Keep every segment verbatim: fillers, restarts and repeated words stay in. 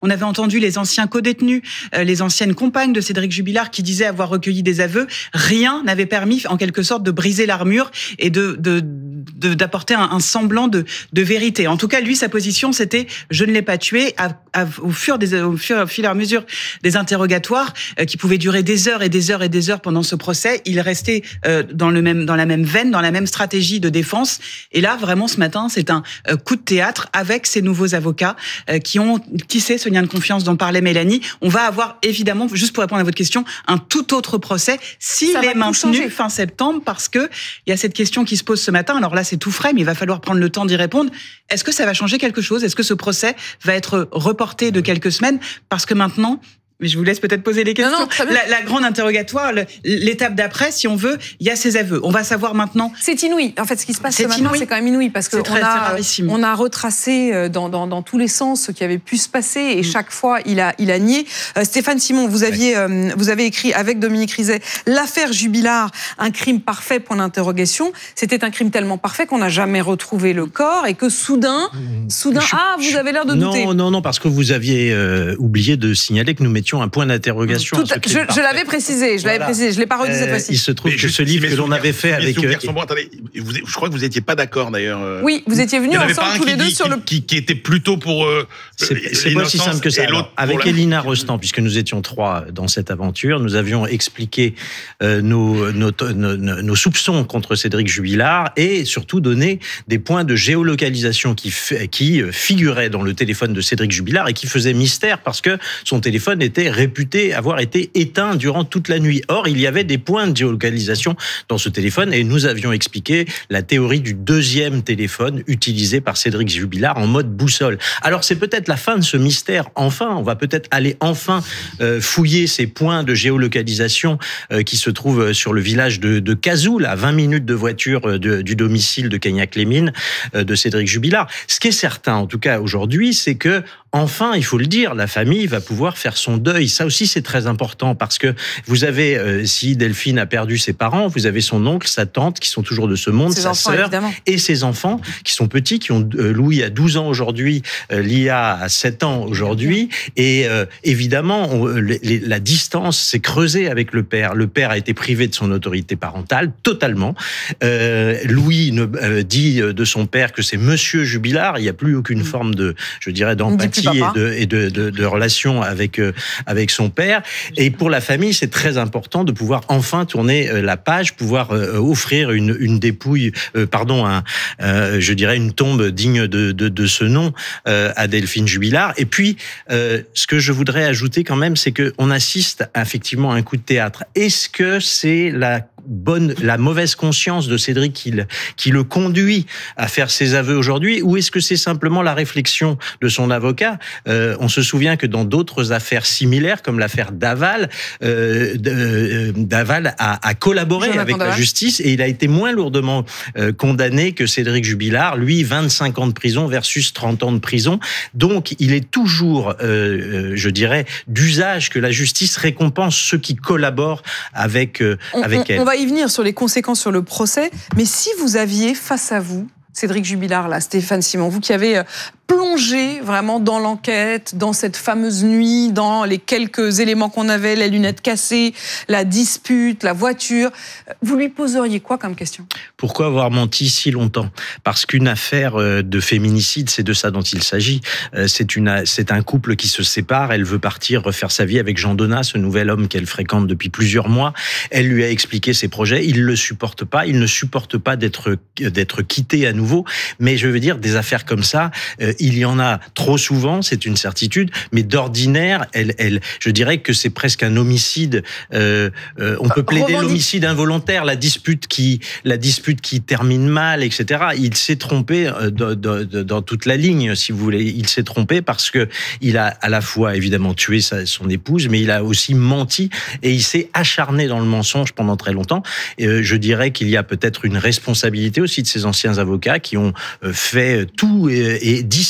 On avait entendu les anciens codétenus, euh, les anciennes compagnes de Cédric Jubilard qui disaient avoir recueilli des aveux. Rien n'avait permis, en quelque sorte, de briser l'armure et de, de, de d'apporter un, un semblant de, de vérité. En tout cas, lui, sa position, c'était « je ne l'ai pas tué ». À, à, au fur des, au fur, au fur et à mesure des interrogatoires euh, qui pouvaient durer des heures et des heures et des heures pendant ce procès, il restait euh, dans le même, dans la même veine, dans la même stratégie de défense. Et là, vraiment, ce matin, c'est un euh, coup de théâtre avec ces nouveaux avocats euh, qui ont tissé ce lien de confiance dont parlait Mélanie. On va avoir évidemment, juste pour répondre à votre question, un tout autre procès s'il est maintenu fin septembre, parce que il y a cette question qui se pose ce matin. Alors là, c'est tout frais, mais il va falloir prendre le temps d'y répondre. Est-ce que ça va changer quelque chose ? Est-ce que ce procès va être reporté de quelques semaines ? Parce que maintenant, mais je vous laisse peut-être poser les questions. Non, non, la, la grande interrogatoire, le, l'étape d'après, si on veut, il y a ces aveux. On va savoir maintenant. C'est inouï. En fait, ce qui se passe c'est ce matin, inouï. c'est quand même inouï parce qu'on a, on a retracé dans, dans, dans tous les sens ce qui avait pu se passer et mmh. chaque fois, il a, il a nié. Euh, Stéphane Simon, vous aviez, euh, vous avez écrit avec Dominique Rizet l'affaire Jubilard, un crime parfait, point d'interrogation. C'était un crime tellement parfait qu'on n'a jamais retrouvé le corps et que soudain, mmh. soudain, je, ah, vous avez l'air de non, douter. Non, non, non, parce que vous aviez euh, oublié de signaler que nous mettions un point d'interrogation. Tout, je, je l'avais précisé, je l'avais voilà. précisé, je l'ai pas redit euh, cette fois-ci. Il se trouve mais que ce livre que l'on avait fait avec. Euh, bon, attendez, vous, je crois que vous n'étiez pas d'accord d'ailleurs. Oui, vous étiez venus ensemble tous les deux qui, sur qui, le. Qui, qui était plutôt pour. Euh, c'est c'est pas aussi simple que ça. Alors, avec Elina Rostand, puisque nous étions trois dans cette aventure, nous avions expliqué euh, nos, nos, nos, nos soupçons contre Cédric Jubilard et surtout donné des points de géolocalisation qui, qui figuraient dans le téléphone de Cédric Jubilard et qui faisaient mystère parce que son téléphone était réputé avoir été éteint durant toute la nuit. Or, il y avait des points de géolocalisation dans ce téléphone et nous avions expliqué la théorie du deuxième téléphone utilisé par Cédric Jubilard en mode boussole. Alors, c'est peut-être la fin de ce mystère. Enfin, on va peut-être aller enfin euh, fouiller ces points de géolocalisation euh, qui se trouvent sur le village de, de Cazoul, à vingt minutes de voiture de, du domicile de Cagnac-les-Mines euh, de Cédric Jubilard. Ce qui est certain, en tout cas aujourd'hui, c'est que enfin, il faut le dire, la famille va pouvoir faire son deuil. Ça aussi, c'est très important parce que vous avez, euh, si Delphine a perdu ses parents, vous avez son oncle, sa tante qui sont toujours de ce monde, ses sa enfants, sœur évidemment. Et ses enfants qui sont petits, qui ont euh, Louis a douze ans aujourd'hui, euh, Lia a sept ans aujourd'hui. Et euh, évidemment, on, les, les, la distance s'est creusée avec le père. Le père a été privé de son autorité parentale, totalement. Euh, Louis ne, euh, dit de son père que c'est Monsieur Jubilard. Il n'y a plus aucune forme de, je dirais, d'empathie et de, et de, de, de relation avec, euh, avec son père. Et pour la famille, c'est très important de pouvoir enfin tourner euh, la page, pouvoir euh, offrir une, une dépouille, euh, pardon, un, euh, je dirais une tombe digne de, de, de ce nom euh, à Delphine Jubilard. Et puis, euh, ce que je voudrais ajouter quand même, c'est qu'on assiste effectivement à un coup de théâtre. Est-ce que c'est la bonne, la mauvaise conscience de Cédric qui le, qui le conduit à faire ses aveux aujourd'hui, ou est-ce que c'est simplement la réflexion de son avocat? euh, On se souvient que dans d'autres affaires similaires, comme l'affaire Daval, euh, euh, Daval a, a collaboré Jonathan avec Daval. La justice et il a été moins lourdement euh, condamné que Cédric Jubilard, lui vingt-cinq ans de prison versus trente ans de prison. Donc il est toujours, euh, je dirais, d'usage que la justice récompense ceux qui collaborent avec, euh, on, avec on, elle. On va y venir sur les conséquences sur le procès, mais si vous aviez face à vous Cédric Jubilard, là, Stéphane Simon, vous qui avez plongé vraiment dans l'enquête, dans cette fameuse nuit, dans les quelques éléments qu'on avait, les lunettes cassées, la dispute, la voiture, vous lui poseriez quoi comme question ? Pourquoi avoir menti si longtemps ? Parce qu'une affaire de féminicide, c'est de ça dont il s'agit. C'est, une, c'est un couple qui se sépare, elle veut partir refaire sa vie avec Jean Donat, ce nouvel homme qu'elle fréquente depuis plusieurs mois. Elle lui a expliqué ses projets, il ne le supporte pas, il ne supporte pas d'être, d'être quitté à nouveau. Mais je veux dire, des affaires comme ça, euh, il y en a trop souvent, c'est une certitude, mais d'ordinaire, elle, elle, je dirais que c'est presque un homicide. Euh, euh, on peut plaider Revendique. l'homicide involontaire, la dispute qui, la dispute qui termine mal, et cetera. Il s'est trompé dans, dans, dans toute la ligne, si vous voulez. Il s'est trompé parce que il a à la fois évidemment tué sa, son épouse, mais il a aussi menti et il s'est acharné dans le mensonge pendant très longtemps. Et, euh, je dirais qu'il y a peut-être une responsabilité aussi de ces anciens avocats qui ont fait tout et, et dissimulé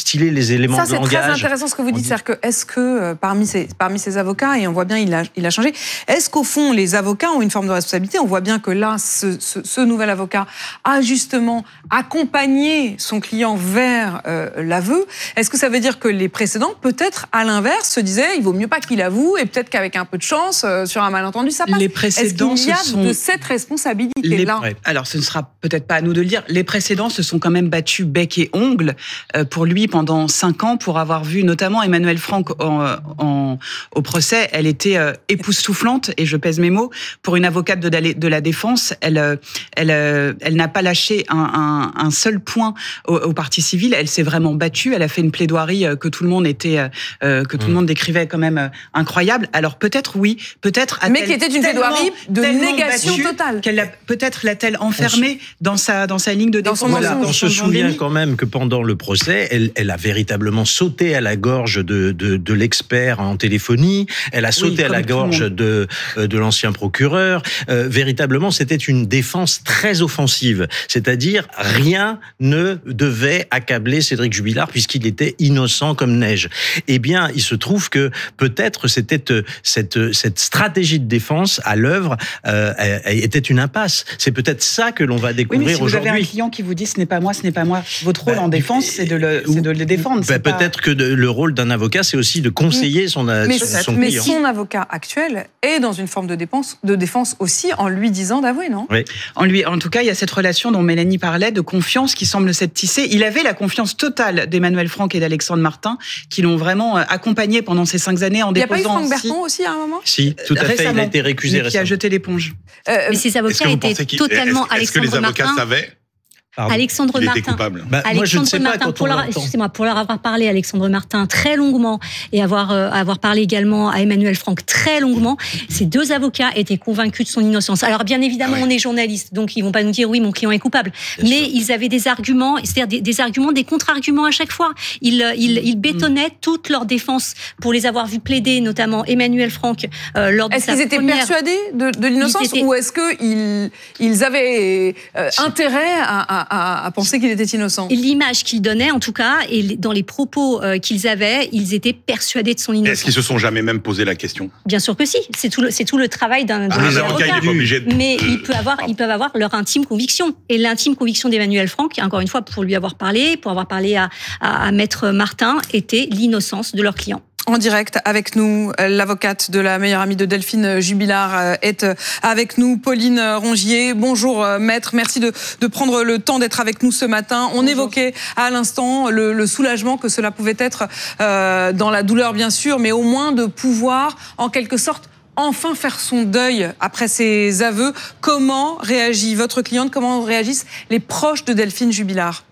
distiller les éléments ça, de langage. Ça, c'est très intéressant ce que vous dites. C'est-à-dire que, est-ce que euh, parmi, ces, parmi ces avocats, et on voit bien il a, il a changé, est-ce qu'au fond, les avocats ont une forme de responsabilité? On voit bien que là, ce, ce, ce nouvel avocat a justement accompagné son client vers euh, l'aveu. Est-ce que ça veut dire que les précédents, peut-être, à l'inverse, se disaient il vaut mieux pas qu'il avoue, et peut-être qu'avec un peu de chance, euh, sur un malentendu, ça passe. Les précédents, est-ce qu'il y a sont... de cette responsabilité-là? Les... Ouais. Alors, ce ne sera peut-être pas à nous de le dire. Les précédents se sont quand même battus bec et ongle euh, pour lui pendant cinq ans, pour avoir vu notamment Emmanuelle Franck en, en, au procès. Elle était euh, époustouflante, et je pèse mes mots, pour une avocate de la, de la défense. Elle, euh, elle, euh, elle n'a pas lâché un, un, un seul point au, au parti civil. Elle s'est vraiment battue. Elle a fait une plaidoirie que tout le monde était, euh, que tout mmh. le monde décrivait quand même euh, incroyable. Alors peut-être oui, peut-être. Mais qui était une plaidoirie de négation totale. Qu'elle a, peut-être l'a-t-elle enfermée dans sa dans sa ligne de défense. Voilà, on se souvient quand même que pendant le procès, elle, elle a véritablement sauté à la gorge de, de, de l'expert en téléphonie. Elle a sauté oui, à la gorge de, de l'ancien procureur. Euh, véritablement, c'était une défense très offensive. C'est-à-dire, rien ne devait accabler Cédric Jubilard puisqu'il était innocent comme neige. Eh bien, il se trouve que peut-être c'était cette, cette stratégie de défense à l'œuvre euh, était une impasse. C'est peut-être ça que l'on va découvrir oui, mais si aujourd'hui. Vous avez un client qui vous dit ce n'est pas moi, ce n'est pas moi. Votre rôle bah, en défense, c'est de le, c'est de le défendre. Bah, peut-être pas... que de, le rôle d'un avocat, c'est aussi de conseiller son, mais, son mais client. Mais son avocat actuel est dans une forme de défense, de défense aussi en lui disant d'avouer, non? Oui. En lui, en tout cas, il y a cette relation dont Mélanie parlait de confiance qui semble s'être tissée. Il avait la confiance totale d'Emmanuelle Franck et d'Alexandre Martin, qui l'ont vraiment accompagné pendant ces cinq années en déposant. Il n'y a pas eu Franck Berton aussi à un moment? Si, tout à fait. Il a été récusé récemment. Qui a jeté l'éponge. Euh, mais ces avocats étaient totalement est-ce, est-ce que les avocats Martin, savaient Pardon. Alexandre il Martin. était coupable. Bah, Alexandre moi, je ne sais Martin, pas quand pour on leur, l'entend. excusez-moi, pour leur avoir parlé, Alexandre Martin, très longuement, et avoir, euh, avoir parlé également à Emmanuelle Franck très longuement, ces deux avocats étaient convaincus de son innocence. Alors, bien évidemment, ah ouais. on est journaliste, donc ils vont pas nous dire oui, mon client est coupable. Bien Mais sûr. Ils avaient des arguments, c'est-à-dire des, des arguments, des contre-arguments à chaque fois. Ils, ils, ils bétonnaient mmh. toute leur défense pour les avoir vus plaider, notamment Emmanuelle Franck, euh, lors de est-ce sa qu'ils étaient première... persuadés de, de l'innocence étaient... ou est-ce qu'ils ils avaient euh, intérêt à, à, à penser qu'il était innocent? L'image qu'ils donnaient, en tout cas, et dans les propos qu'ils avaient, ils étaient persuadés de son innocence. Est-ce qu'ils se sont jamais même posé la question? Bien sûr que si. C'est tout le, c'est tout le travail d'un ah, avocat. avocat il est pas obligé de... Mais ils peuvent avoir, ils peuvent avoir leur intime conviction. Et l'intime conviction d'Emmanuelle Franck, encore une fois, pour lui avoir parlé, pour avoir parlé à, à, à Maître Martin, était l'innocence de leur client. En direct avec nous, l'avocate de la meilleure amie de Delphine Jubilard est avec nous, Pauline Rongier. Bonjour maître, merci de, de prendre le temps d'être avec nous ce matin. On Bonjour. évoquait à l'instant le, le soulagement que cela pouvait être euh, dans la douleur bien sûr, mais au moins de pouvoir en quelque sorte enfin faire son deuil après ses aveux. Comment réagit votre cliente, comment réagissent les proches de Delphine Jubilard?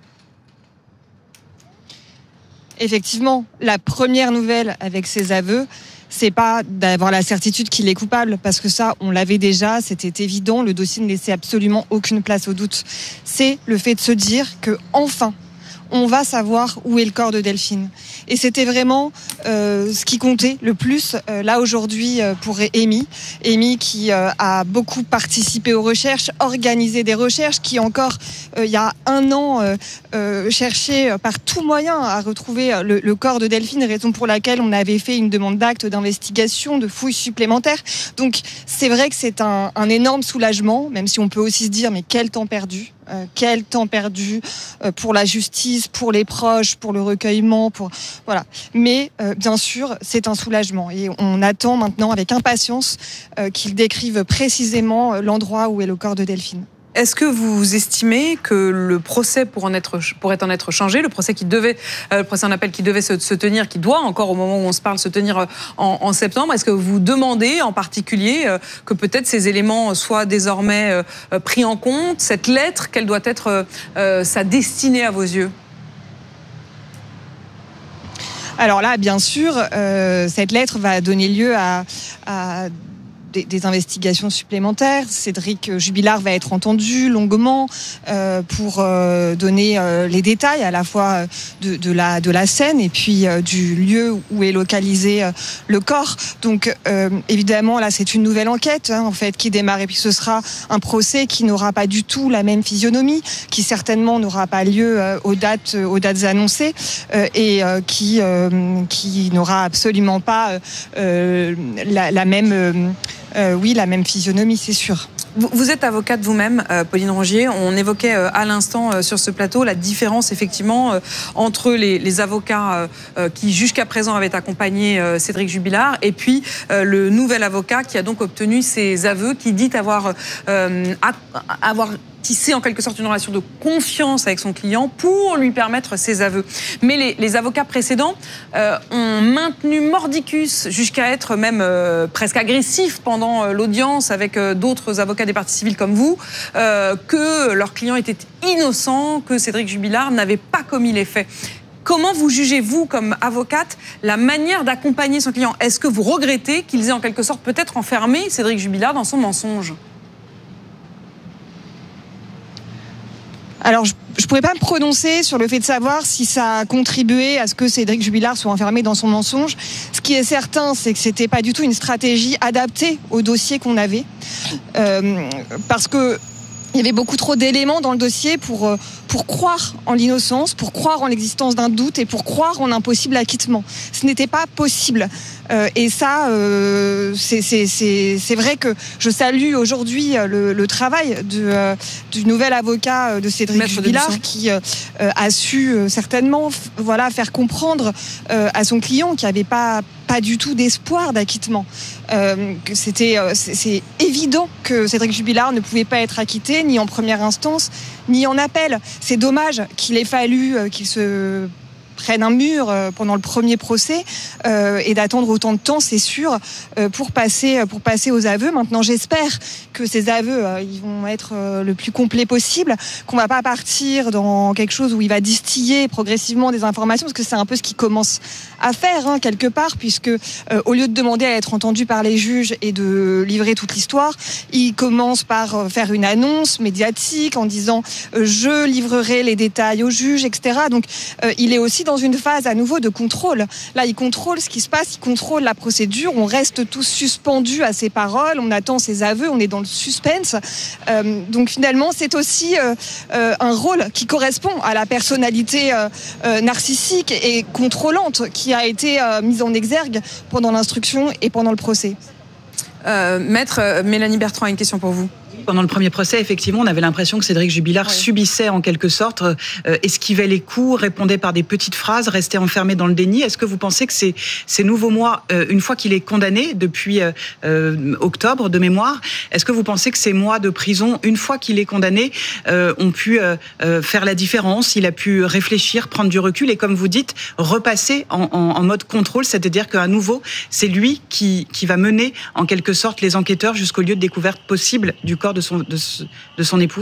Effectivement, la première nouvelle avec ses aveux, c'est pas d'avoir la certitude qu'il est coupable, parce que ça, on l'avait déjà, c'était évident, le dossier ne laissait absolument aucune place au doute. C'est le fait de se dire que enfin, on va savoir où est le corps de Delphine. Et c'était vraiment euh, ce qui comptait le plus euh, là aujourd'hui euh, pour Amy. Amy qui euh, a beaucoup participé aux recherches, organisé des recherches, qui encore euh, il y a un an euh, euh, cherchait par tout moyen à retrouver le, le corps de Delphine, raison pour laquelle on avait fait une demande d'acte d'investigation, de fouilles supplémentaires. Donc c'est vrai que c'est un, un énorme soulagement, même si on peut aussi se dire mais quel temps perdu. Euh, quel temps perdu euh, pour la justice, pour les proches, pour le recueillement, pour voilà. Mais euh, bien sûr, c'est un soulagement et on attend maintenant avec impatience euh, qu'ils décrivent précisément l'endroit où est le corps de Delphine. Est-ce que vous estimez que le procès pour en être, pourrait en être changé, le procès qui devait, euh, le procès en appel qui devait se, se tenir, qui doit encore au moment où on se parle se tenir en, en septembre, est-ce que vous demandez en particulier euh, que peut-être ces éléments soient désormais euh, pris en compte, cette lettre, quelle doit être euh, sa destinée à vos yeux? Alors là, bien sûr, euh, cette lettre va donner lieu à, à des, des investigations supplémentaires. Cédric Jubilard va être entendu longuement euh, pour euh, donner euh, les détails à la fois de, de, la, de la scène et puis euh, du lieu où est localisé euh, le corps. Donc euh, évidemment, là, c'est une nouvelle enquête hein, en fait qui démarre et puis ce sera un procès qui n'aura pas du tout la même physionomie, qui certainement n'aura pas lieu euh, aux dates, euh, aux dates annoncées euh, et euh, qui, euh, qui n'aura absolument pas euh, la, la même, euh, euh, oui, la même physionomie, c'est sûr. Vous êtes avocate vous-même, euh, Pauline Rongier. On évoquait euh, à l'instant euh, sur ce plateau la différence effectivement euh, entre les, les avocats euh, qui jusqu'à présent avaient accompagné euh, Cédric Jubilard et puis euh, le nouvel avocat qui a donc obtenu ses aveux, qui dit avoir, euh, a, avoir tissé en quelque sorte une relation de confiance avec son client pour lui permettre ses aveux. Mais les, les avocats précédents euh, ont maintenu mordicus jusqu'à être même euh, presque agressifs pendant euh, l'audience avec euh, d'autres avocats des parties civiles comme vous, euh, que leur client était innocent, que Cédric Jubilard n'avait pas commis les faits. Comment vous jugez, vous, comme avocate, la manière d'accompagner son client ? Est-ce que vous regrettez qu'ils aient en quelque sorte peut-être enfermé Cédric Jubilard dans son mensonge ? Alors, je ne pourrais pas me prononcer sur le fait de savoir si ça a contribué à ce que Cédric Jubilard soit enfermé dans son mensonge. Ce qui est certain, c'est que c'était pas du tout une stratégie adaptée au dossier qu'on avait. Euh, parce que il y avait beaucoup trop d'éléments dans le dossier pour, pour croire en l'innocence, pour croire en l'existence d'un doute et pour croire en un possible acquittement. Ce n'était pas possible. Euh, et ça, euh, c'est, c'est, c'est, c'est vrai que je salue aujourd'hui le, le travail de, euh, du nouvel avocat de Cédric Jubilard qui euh, a su euh, certainement f- voilà, faire comprendre euh, à son client qu'il n'y avait pas, pas du tout d'espoir d'acquittement. Euh, que c'était, euh, c'est, c'est évident que Cédric Jubilard ne pouvait pas être acquitté, ni en première instance, ni en appel. C'est dommage qu'il ait fallu euh, qu'il se prenne un mur pendant le premier procès euh, et d'attendre autant de temps, c'est sûr, euh, pour passer pour passer aux aveux. Maintenant, j'espère que ces aveux euh, ils vont être euh, le plus complets possible, qu'on va pas partir dans quelque chose où il va distiller progressivement des informations, parce que c'est un peu ce qu'il commence à faire hein, quelque part, puisque euh, au lieu de demander à être entendu par les juges et de livrer toute l'histoire, il commence par faire une annonce médiatique en disant euh, je livrerai les détails aux juges, et cetera. Donc, euh, il est aussi dans une phase à nouveau de contrôle. Là, il contrôle ce qui se passe, il contrôle la procédure, on reste tous suspendus à ses paroles, on attend ses aveux, on est dans le suspense. Euh, donc finalement, c'est aussi euh, euh, un rôle qui correspond à la personnalité euh, euh, narcissique et contrôlante qui a été euh, mise en exergue pendant l'instruction et pendant le procès. Euh, Maître euh, Mélanie Bertrand a une question pour vous. Pendant le premier procès, effectivement, on avait l'impression que Cédric Jubilard oui. subissait en quelque sorte, euh, esquivait les coups, répondait par des petites phrases, restait enfermé dans le déni. Est-ce que vous pensez que ces, ces nouveaux mois, euh, une fois qu'il est condamné depuis euh, euh, octobre de mémoire, est-ce que vous pensez que ces mois de prison, une fois qu'il est condamné, euh, ont pu euh, euh, faire la différence ? Il a pu réfléchir, prendre du recul et, comme vous dites, repasser en, en, en mode contrôle, c'est-à-dire qu'à nouveau, c'est lui qui, qui va mener en quelque sorte les enquêteurs jusqu'au lieu de découverte possible du corps de son, de, de son épouse ?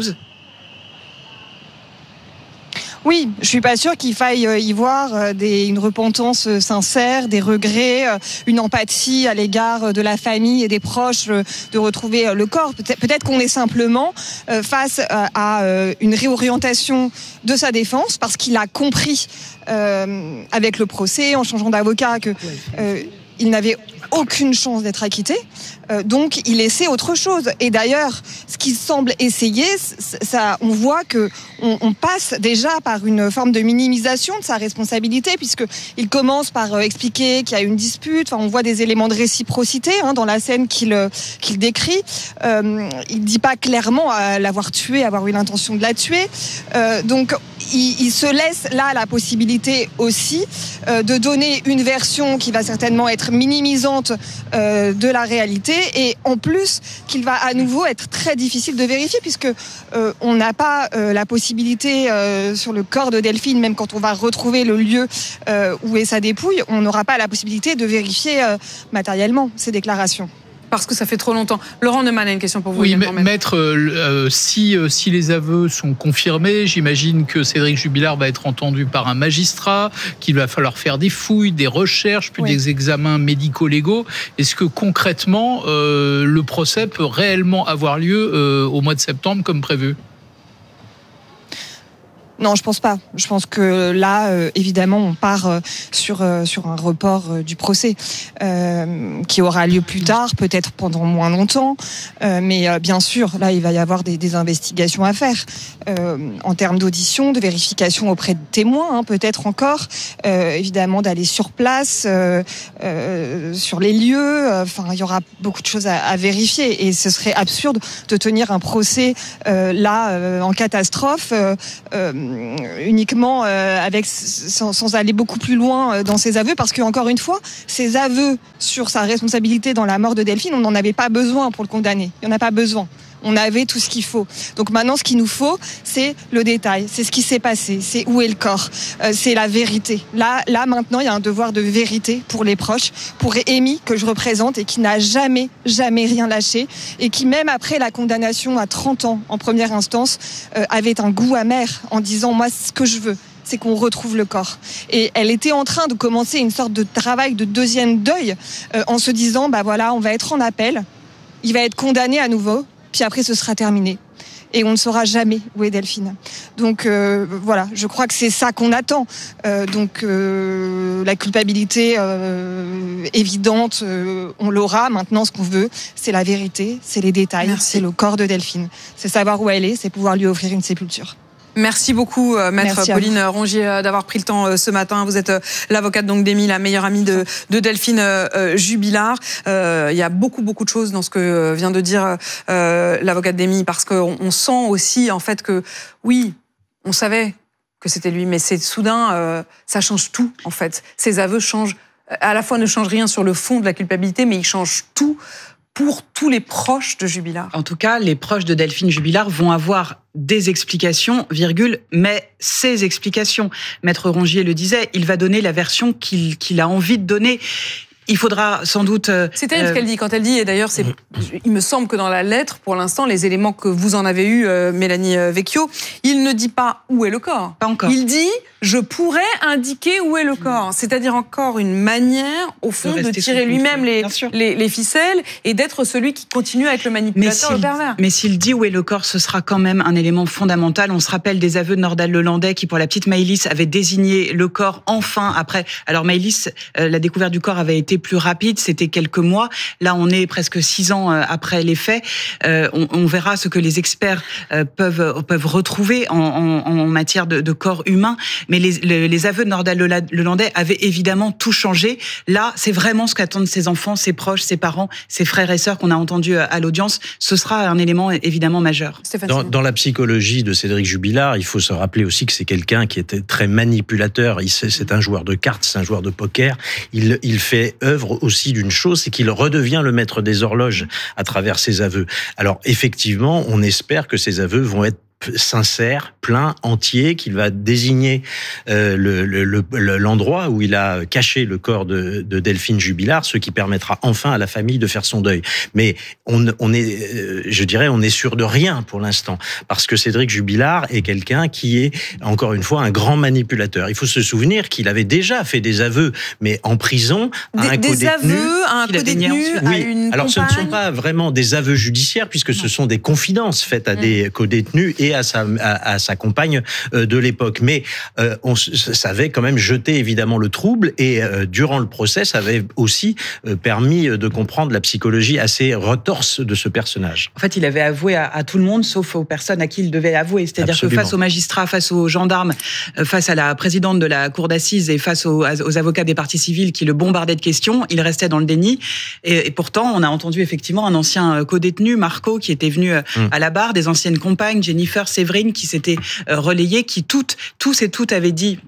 Oui, je suis pas sûre qu'il faille y voir des, une repentance sincère, des regrets, une empathie à l'égard de la famille et des proches de retrouver le corps. Peut-être, peut-être qu'on est simplement face à une réorientation de sa défense parce qu'il a compris euh, avec le procès, en changeant d'avocat, que euh, il n'avait aucune chance d'être acquitté, euh, donc il essaie autre chose. Et d'ailleurs, ce qu'il semble essayer, ça, on voit que on, on passe déjà par une forme de minimisation de sa responsabilité, puisque il commence par euh, expliquer qu'il y a une dispute. Enfin, on voit des éléments de réciprocité hein, dans la scène qu'il qu'il décrit. Euh, il dit pas clairement à l'avoir tué, avoir eu l'intention de la tuer. Euh, donc il, il se laisse là la possibilité aussi euh, de donner une version qui va certainement être minimisante euh, de la réalité, et en plus qu'il va à nouveau être très difficile de vérifier, puisque euh, on n'a pas euh, la possibilité euh, sur le corps de Delphine, même quand on va retrouver le lieu euh, où est sa dépouille, on n'aura pas la possibilité de vérifier euh, matériellement ces déclarations. Parce que ça fait trop longtemps. Laurent Neumann a une question pour vous. Oui, maître, euh, si, euh, si les aveux sont confirmés, j'imagine que Cédric Jubilard va être entendu par un magistrat, qu'il va falloir faire des fouilles, des recherches, puis oui. des examens médico-légaux. Est-ce que concrètement, euh, le procès peut réellement avoir lieu euh, au mois de septembre comme prévu ? Non, je pense pas. Je pense que là, euh, évidemment, on part euh, sur euh, sur un report euh, du procès euh, qui aura lieu plus tard, peut-être pendant moins longtemps. Euh, mais euh, bien sûr, là, il va y avoir des, des investigations à faire euh, en termes d'audition, de vérification auprès de témoins, hein, peut-être encore. Euh, évidemment, d'aller sur place, euh, euh, sur les lieux. Enfin, il y aura beaucoup de choses à, à vérifier, et ce serait absurde de tenir un procès euh, là euh, en catastrophe. Euh, euh, uniquement euh, avec sans, sans aller beaucoup plus loin euh, dans ses aveux, parce que encore une fois, ses aveux sur sa responsabilité dans la mort de Delphine, on n'en avait pas besoin pour le condamner. Il n'y en a pas besoin. On avait tout ce qu'il faut. Donc maintenant, ce qu'il nous faut, c'est le détail, c'est ce qui s'est passé, c'est où est le corps, euh, c'est la vérité. Là, là, maintenant, il y a un devoir de vérité pour les proches, pour Amy, que je représente et qui n'a jamais, jamais rien lâché, et qui, même après la condamnation à trente ans en première instance, euh, avait un goût amer en disant « moi, ce que je veux ». C'est qu'on retrouve le corps. Et elle était en train de commencer une sorte de travail de deuxième deuil euh, en se disant, bah voilà, on va être en appel, il va être condamné à nouveau, puis après ce sera terminé. Et on ne saura jamais où est Delphine. Donc euh, voilà, je crois que c'est ça qu'on attend. Euh, donc euh, la culpabilité euh, évidente, euh, on l'aura. Maintenant, ce qu'on veut, c'est la vérité, c'est les détails, Merci. C'est le corps de Delphine. C'est savoir où elle est, c'est pouvoir lui offrir une sépulture. Merci beaucoup, euh, maître Merci Pauline Rongier, euh, d'avoir pris le temps euh, ce matin. Vous êtes euh, l'avocate donc d'Amy, la meilleure amie de, de Delphine euh, Jubilard. Euh, il y a beaucoup, beaucoup de choses dans ce que vient de dire euh, l'avocate d'Amy, parce qu'on on sent aussi, en fait, que oui, on savait que c'était lui, mais c'est soudain, euh, ça change tout, en fait. Ces aveux changent, à la fois ne changent rien sur le fond de la culpabilité, mais ils changent tout pour tous les proches de Jubilard. En tout cas, les proches de Delphine Jubilard vont avoir des explications, virgule, mais ces explications, maître Rongier le disait, il va donner la version qu'il, qu'il a envie de donner. Il faudra sans doute... Euh, c'est elle euh, ce qu'elle dit quand elle dit, et d'ailleurs, c'est, il me semble que dans la lettre, pour l'instant, les éléments que vous en avez eus, euh, Mélanie Vecchio, il ne dit pas où est le corps. Pas encore. Il dit, je pourrais indiquer où est le corps. C'est-à-dire encore une manière, au fond, de, de tirer lui-même les, les, les ficelles et d'être celui qui continue à être le manipulateur, le pervers. Mais s'il dit où est le corps, ce sera quand même un élément fondamental. On se rappelle des aveux de Nordal Lelandais qui, pour la petite Maëlys, avait désigné le corps enfin après. Alors Maëlys, euh, la découverte du corps avait été plus rapide, c'était quelques mois. Là, on est presque six ans après les faits. Euh, on, on verra ce que les experts euh, peuvent peuvent retrouver en, en, en matière de, de corps humain. Mais les, les, les aveux de Nordal Lelandais avaient évidemment tout changé. Là, c'est vraiment ce qu'attendent ses enfants, ses proches, ses parents, ses frères et sœurs qu'on a entendus à l'audience. Ce sera un élément évidemment majeur. Dans, dans la psychologie de Cédric Jubilard, il faut se rappeler aussi que c'est quelqu'un qui était très manipulateur. Il, c'est un joueur de cartes, c'est un joueur de poker. Il, il fait œuvre aussi d'une chose, c'est qu'il redevient le maître des horloges à travers ses aveux. Alors effectivement, on espère que ces aveux vont être sincère, plein, entier, qu'il va désigner euh, le, le, le, l'endroit où il a caché le corps de, de Delphine Jubilard, ce qui permettra enfin à la famille de faire son deuil. Mais on, on est, euh, je dirais, on est sûr de rien pour l'instant, parce que Cédric Jubilard est quelqu'un qui est, encore une fois, un grand manipulateur. Il faut se souvenir qu'il avait déjà fait des aveux, mais en prison, à des, un des codétenu. aveux à un codétenu, oui. à une Alors compagne. Ce ne sont pas vraiment des aveux judiciaires, puisque ce sont des confidences faites à mmh. des codétenus et à sa, à, à sa compagne de l'époque. Mais euh, on, ça avait quand même jeté évidemment le trouble, et euh, durant le procès, ça avait aussi euh, permis de comprendre la psychologie assez retorse de ce personnage. En fait, il avait avoué à, à tout le monde, sauf aux personnes à qui il devait avouer. C'est-à-dire Absolument. que face aux magistrats, face aux gendarmes, face à la présidente de la cour d'assises et face aux, aux avocats des parties civiles qui le bombardaient de questions, il restait dans le déni. Et, et pourtant, on a entendu effectivement un ancien codétenu, Marco, qui était venu hum. à la barre, des anciennes compagnes, Jennifer, Séverine, qui s'étaient relayées, qui toutes, tous et toutes avaient dit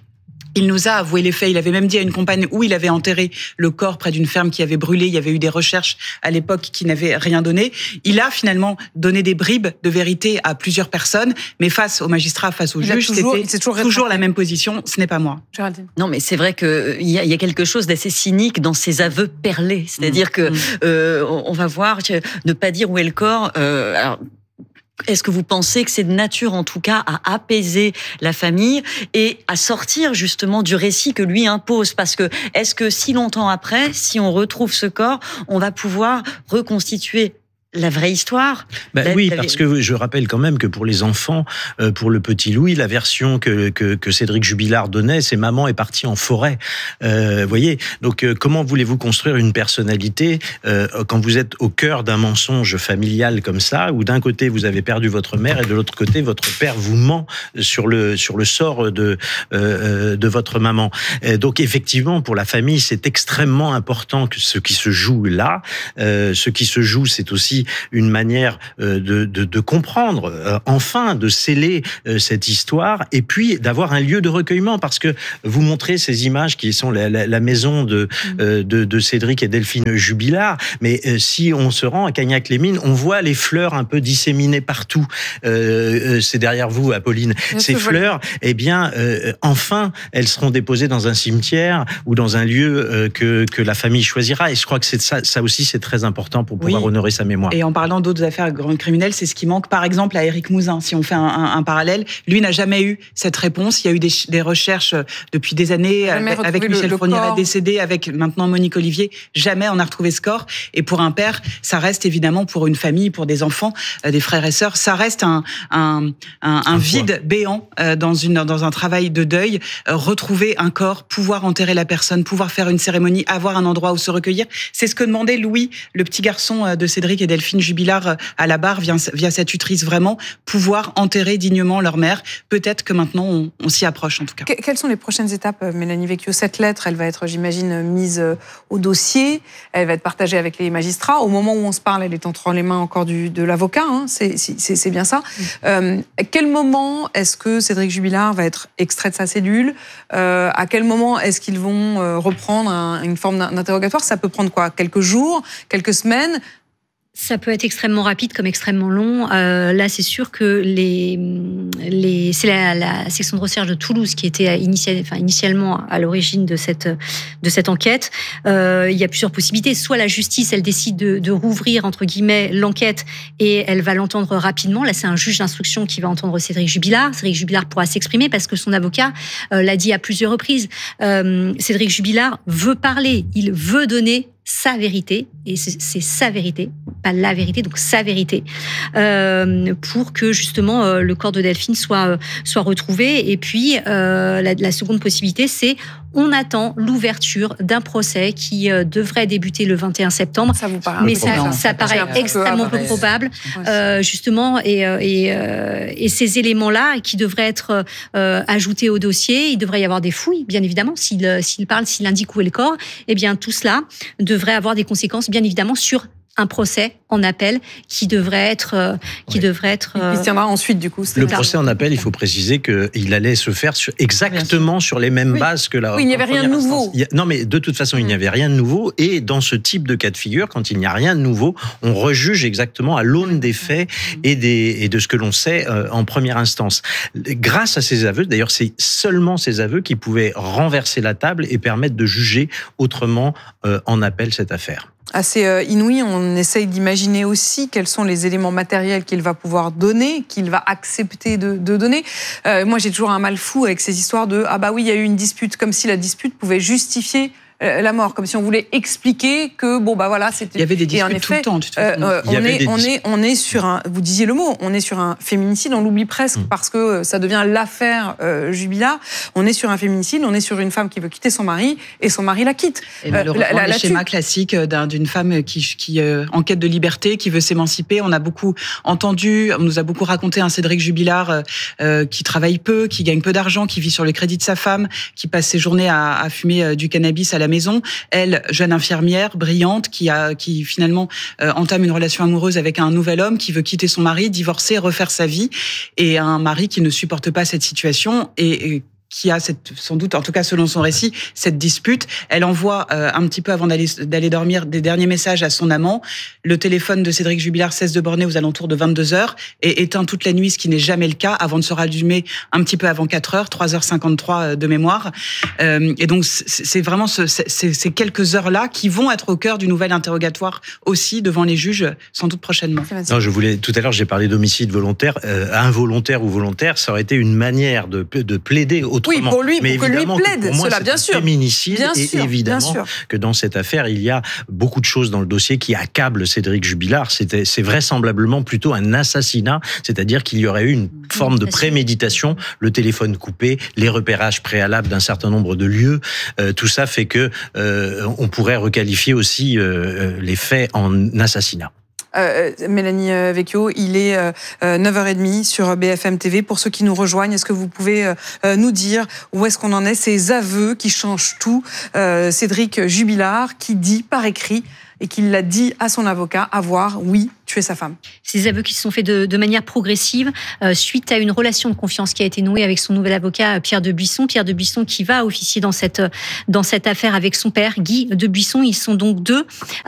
Il nous a avoué les faits. Il avait même dit à une compagne où il avait enterré le corps près d'une ferme qui avait brûlé. Il y avait eu des recherches à l'époque qui n'avaient rien donné. Il a finalement donné des bribes de vérité à plusieurs personnes, mais face aux magistrats, face aux juges, toujours, c'était c'est toujours, toujours la même position. Ce n'est pas moi. Géraldine. Non, mais c'est vrai qu'il y, y a quelque chose d'assez cynique dans ces aveux perlés. C'est-à-dire mmh. que euh, on va voir, ne pas dire où est le corps. Euh, alors, Est-ce que vous pensez que c'est de nature, en tout cas, à apaiser la famille et à sortir justement du récit que lui impose? Parce que est-ce que si longtemps après, si on retrouve ce corps, on va pouvoir reconstituer la vraie histoire? Ben la, oui, la... parce que je rappelle quand même que pour les enfants, euh, pour le petit Louis, la version que, que, que Cédric Jubilard donnait, c'est maman est partie en forêt. Euh, voyez, donc euh, comment voulez-vous construire une personnalité euh, quand vous êtes au cœur d'un mensonge familial comme ça, où d'un côté vous avez perdu votre mère et de l'autre côté votre père vous ment sur le sur le sort de euh, de votre maman. Et donc effectivement, pour la famille, c'est extrêmement important que ce qui se joue là, euh, ce qui se joue, c'est aussi une manière de, de, de comprendre, euh, enfin, de sceller euh, cette histoire, et puis d'avoir un lieu de recueillement, parce que vous montrez ces images qui sont la, la, la maison de, euh, de, de Cédric et Delphine Jubilard, mais euh, si on se rend à Cagnac-les-Mines, on voit les fleurs un peu disséminées partout. Euh, c'est derrière vous, Apolline. Bien Ces fleurs, eh bien, euh, enfin, elles seront déposées dans un cimetière ou dans un lieu euh, que, que la famille choisira, et je crois que c'est ça, ça aussi, c'est très important pour pouvoir oui. honorer sa mémoire. Et en parlant d'autres affaires grandes criminelles, c'est ce qui manque, par exemple, à Éric Mouzin. Si on fait un, un, un parallèle, lui n'a jamais eu cette réponse. Il y a eu des, des recherches depuis des années jamais avec, avec Michel Fourniret décédé, avec maintenant Monique Olivier. Jamais on a retrouvé ce corps. Et pour un père, ça reste évidemment pour une famille, pour des enfants, euh, des frères et sœurs, ça reste un, un, un, un vide béant euh, dans, une, dans un travail de deuil. Euh, retrouver un corps, pouvoir enterrer la personne, pouvoir faire une cérémonie, avoir un endroit où se recueillir. C'est ce que demandait Louis, le petit garçon de Cédric et Delphine Jubilard à la barre via, via cette tutrice, vraiment pouvoir enterrer dignement leur mère. Peut-être que maintenant on, on s'y approche en tout cas. Que, quelles sont les prochaines étapes, Mélanie Vecchio? Cette lettre, elle va être, j'imagine, mise au dossier, elle va être partagée avec les magistrats. Au moment où on se parle, elle est entre les mains encore du, de l'avocat, hein, c'est, c'est, c'est bien ça. Mmh. Euh, à quel moment est-ce que Cédric Jubilard va être extrait de sa cellule? euh, À quel moment est-ce qu'ils vont euh, reprendre un, une forme d'interrogatoire? Ça peut prendre quoi? Quelques jours, quelques semaines? Ça peut être extrêmement rapide comme extrêmement long. Euh, là, c'est sûr que les, les, c'est la, la section de recherche de Toulouse qui était initial, enfin, initialement à l'origine de cette, de cette enquête. Euh, il y a plusieurs possibilités. Soit la justice, elle décide de, de rouvrir, entre guillemets, l'enquête et elle va l'entendre rapidement. Là, c'est un juge d'instruction qui va entendre Cédric Jubilard. Cédric Jubilard pourra s'exprimer parce que son avocat euh, l'a dit à plusieurs reprises. Euh, Cédric Jubilard veut parler, il veut donner sa vérité, et c'est, c'est sa vérité, pas la vérité, donc sa vérité, euh, pour que justement euh, le corps de Delphine soit, euh, soit retrouvé. Et puis, euh, la, la seconde possibilité, c'est on attend l'ouverture d'un procès qui euh, devrait débuter le vingt et un septembre. Ça vous paraît mais ça, ça, ça paraît extrêmement peu probable, euh, justement, et, et, euh, et ces éléments-là qui devraient être euh, ajoutés au dossier, il devrait y avoir des fouilles, bien évidemment, s'il, s'il parle, s'il indique où est le corps, eh bien tout cela devrait avoir des conséquences, bien évidemment, sur un procès en appel qui devrait être... Euh, qui oui. devrait être euh... Il tiendra ensuite, du coup. Le procès en appel, il faut préciser qu'il allait se faire sur, exactement sur les mêmes oui. bases que la... Oui, il n'y avait rien de nouveau. A, non, mais de toute façon, il n'y avait rien de nouveau. Et dans ce type de cas de figure, quand il n'y a rien de nouveau, on rejuge exactement à l'aune des faits et, des, et de ce que l'on sait euh, en première instance. Grâce à ces aveux, d'ailleurs, c'est seulement ces aveux qui pouvaient renverser la table et permettre de juger autrement euh, en appel cette affaire. Assez euh, inouï, on essaye d'imaginer aussi quels sont les éléments matériels qu'il va pouvoir donner, qu'il va accepter de, de donner. Euh, moi, j'ai toujours un mal fou avec ces histoires de « ah bah oui, il y a eu une dispute », comme si la dispute pouvait justifier la mort, comme si on voulait expliquer que bon bah voilà c'était. Il y avait des disputes en effet, tout le temps. De toute façon. Euh, on est on est on est sur un, vous disiez le mot, on est sur un féminicide, on l'oublie presque mmh. parce que ça devient l'affaire euh, Jubilard. On est sur un féminicide, on est sur une femme qui veut quitter son mari et son mari la quitte. Et malheureusement, euh, la, la, le schéma classique d'un, d'une femme qui qui euh, en quête de liberté, qui veut s'émanciper. On a beaucoup entendu, on nous a beaucoup raconté un Cédric Jubilard euh, qui travaille peu, qui gagne peu d'argent, qui vit sur le crédit de sa femme, qui passe ses journées à, à fumer euh, du cannabis à la maison. Elle, jeune infirmière, brillante, qui a, qui finalement euh, entame une relation amoureuse avec un nouvel homme qui veut quitter son mari, divorcer, refaire sa vie, et un mari qui ne supporte pas cette situation et, et qui a cette, sans doute, en tout cas selon son récit, cette dispute. Elle envoie euh, un petit peu avant d'aller, d'aller dormir des derniers messages à son amant. Le téléphone de Cédric Jubilard cesse de borner aux alentours de vingt-deux heures et éteint toute la nuit, ce qui n'est jamais le cas, avant de se rallumer un petit peu avant quatre heures, trois heures cinquante-trois de mémoire. Euh, et donc c'est vraiment ce, c'est, ces quelques heures-là qui vont être au cœur du nouvel interrogatoire aussi devant les juges, sans doute prochainement. Non, je voulais, tout à l'heure, j'ai parlé d'homicide volontaire. Euh, involontaire ou volontaire, ça aurait été une manière de, de plaider autrement. Oui, pour lui, mais pour que lui plaide, pour moi, cela, bien sûr. Féminicide, bien et sûr, évidemment bien sûr. que dans cette affaire, il y a beaucoup de choses dans le dossier qui accablent Cédric Jubilard. C'était, c'est vraisemblablement plutôt un assassinat, c'est-à-dire qu'il y aurait eu une forme de préméditation, le téléphone coupé, les repérages préalables d'un certain nombre de lieux. Euh, tout ça fait que euh, on pourrait requalifier aussi euh, les faits en assassinat. Euh, Mélanie Vecchio, il est euh, neuf heures trente sur B F M T V. Pour ceux qui nous rejoignent, est-ce que vous pouvez euh, nous dire où est-ce qu'on en est, ces aveux qui changent tout? euh, Cédric Jubilard qui dit par écrit et qu'il l'a dit à son avocat, avoir, oui, tué sa femme. Ces aveux qui se sont faits de, de manière progressive euh, suite à une relation de confiance qui a été nouée avec son nouvel avocat Pierre de Buisson. Pierre de Buisson qui va officier dans cette, dans cette affaire avec son père, Guy de Buisson. Ils sont donc deux euh,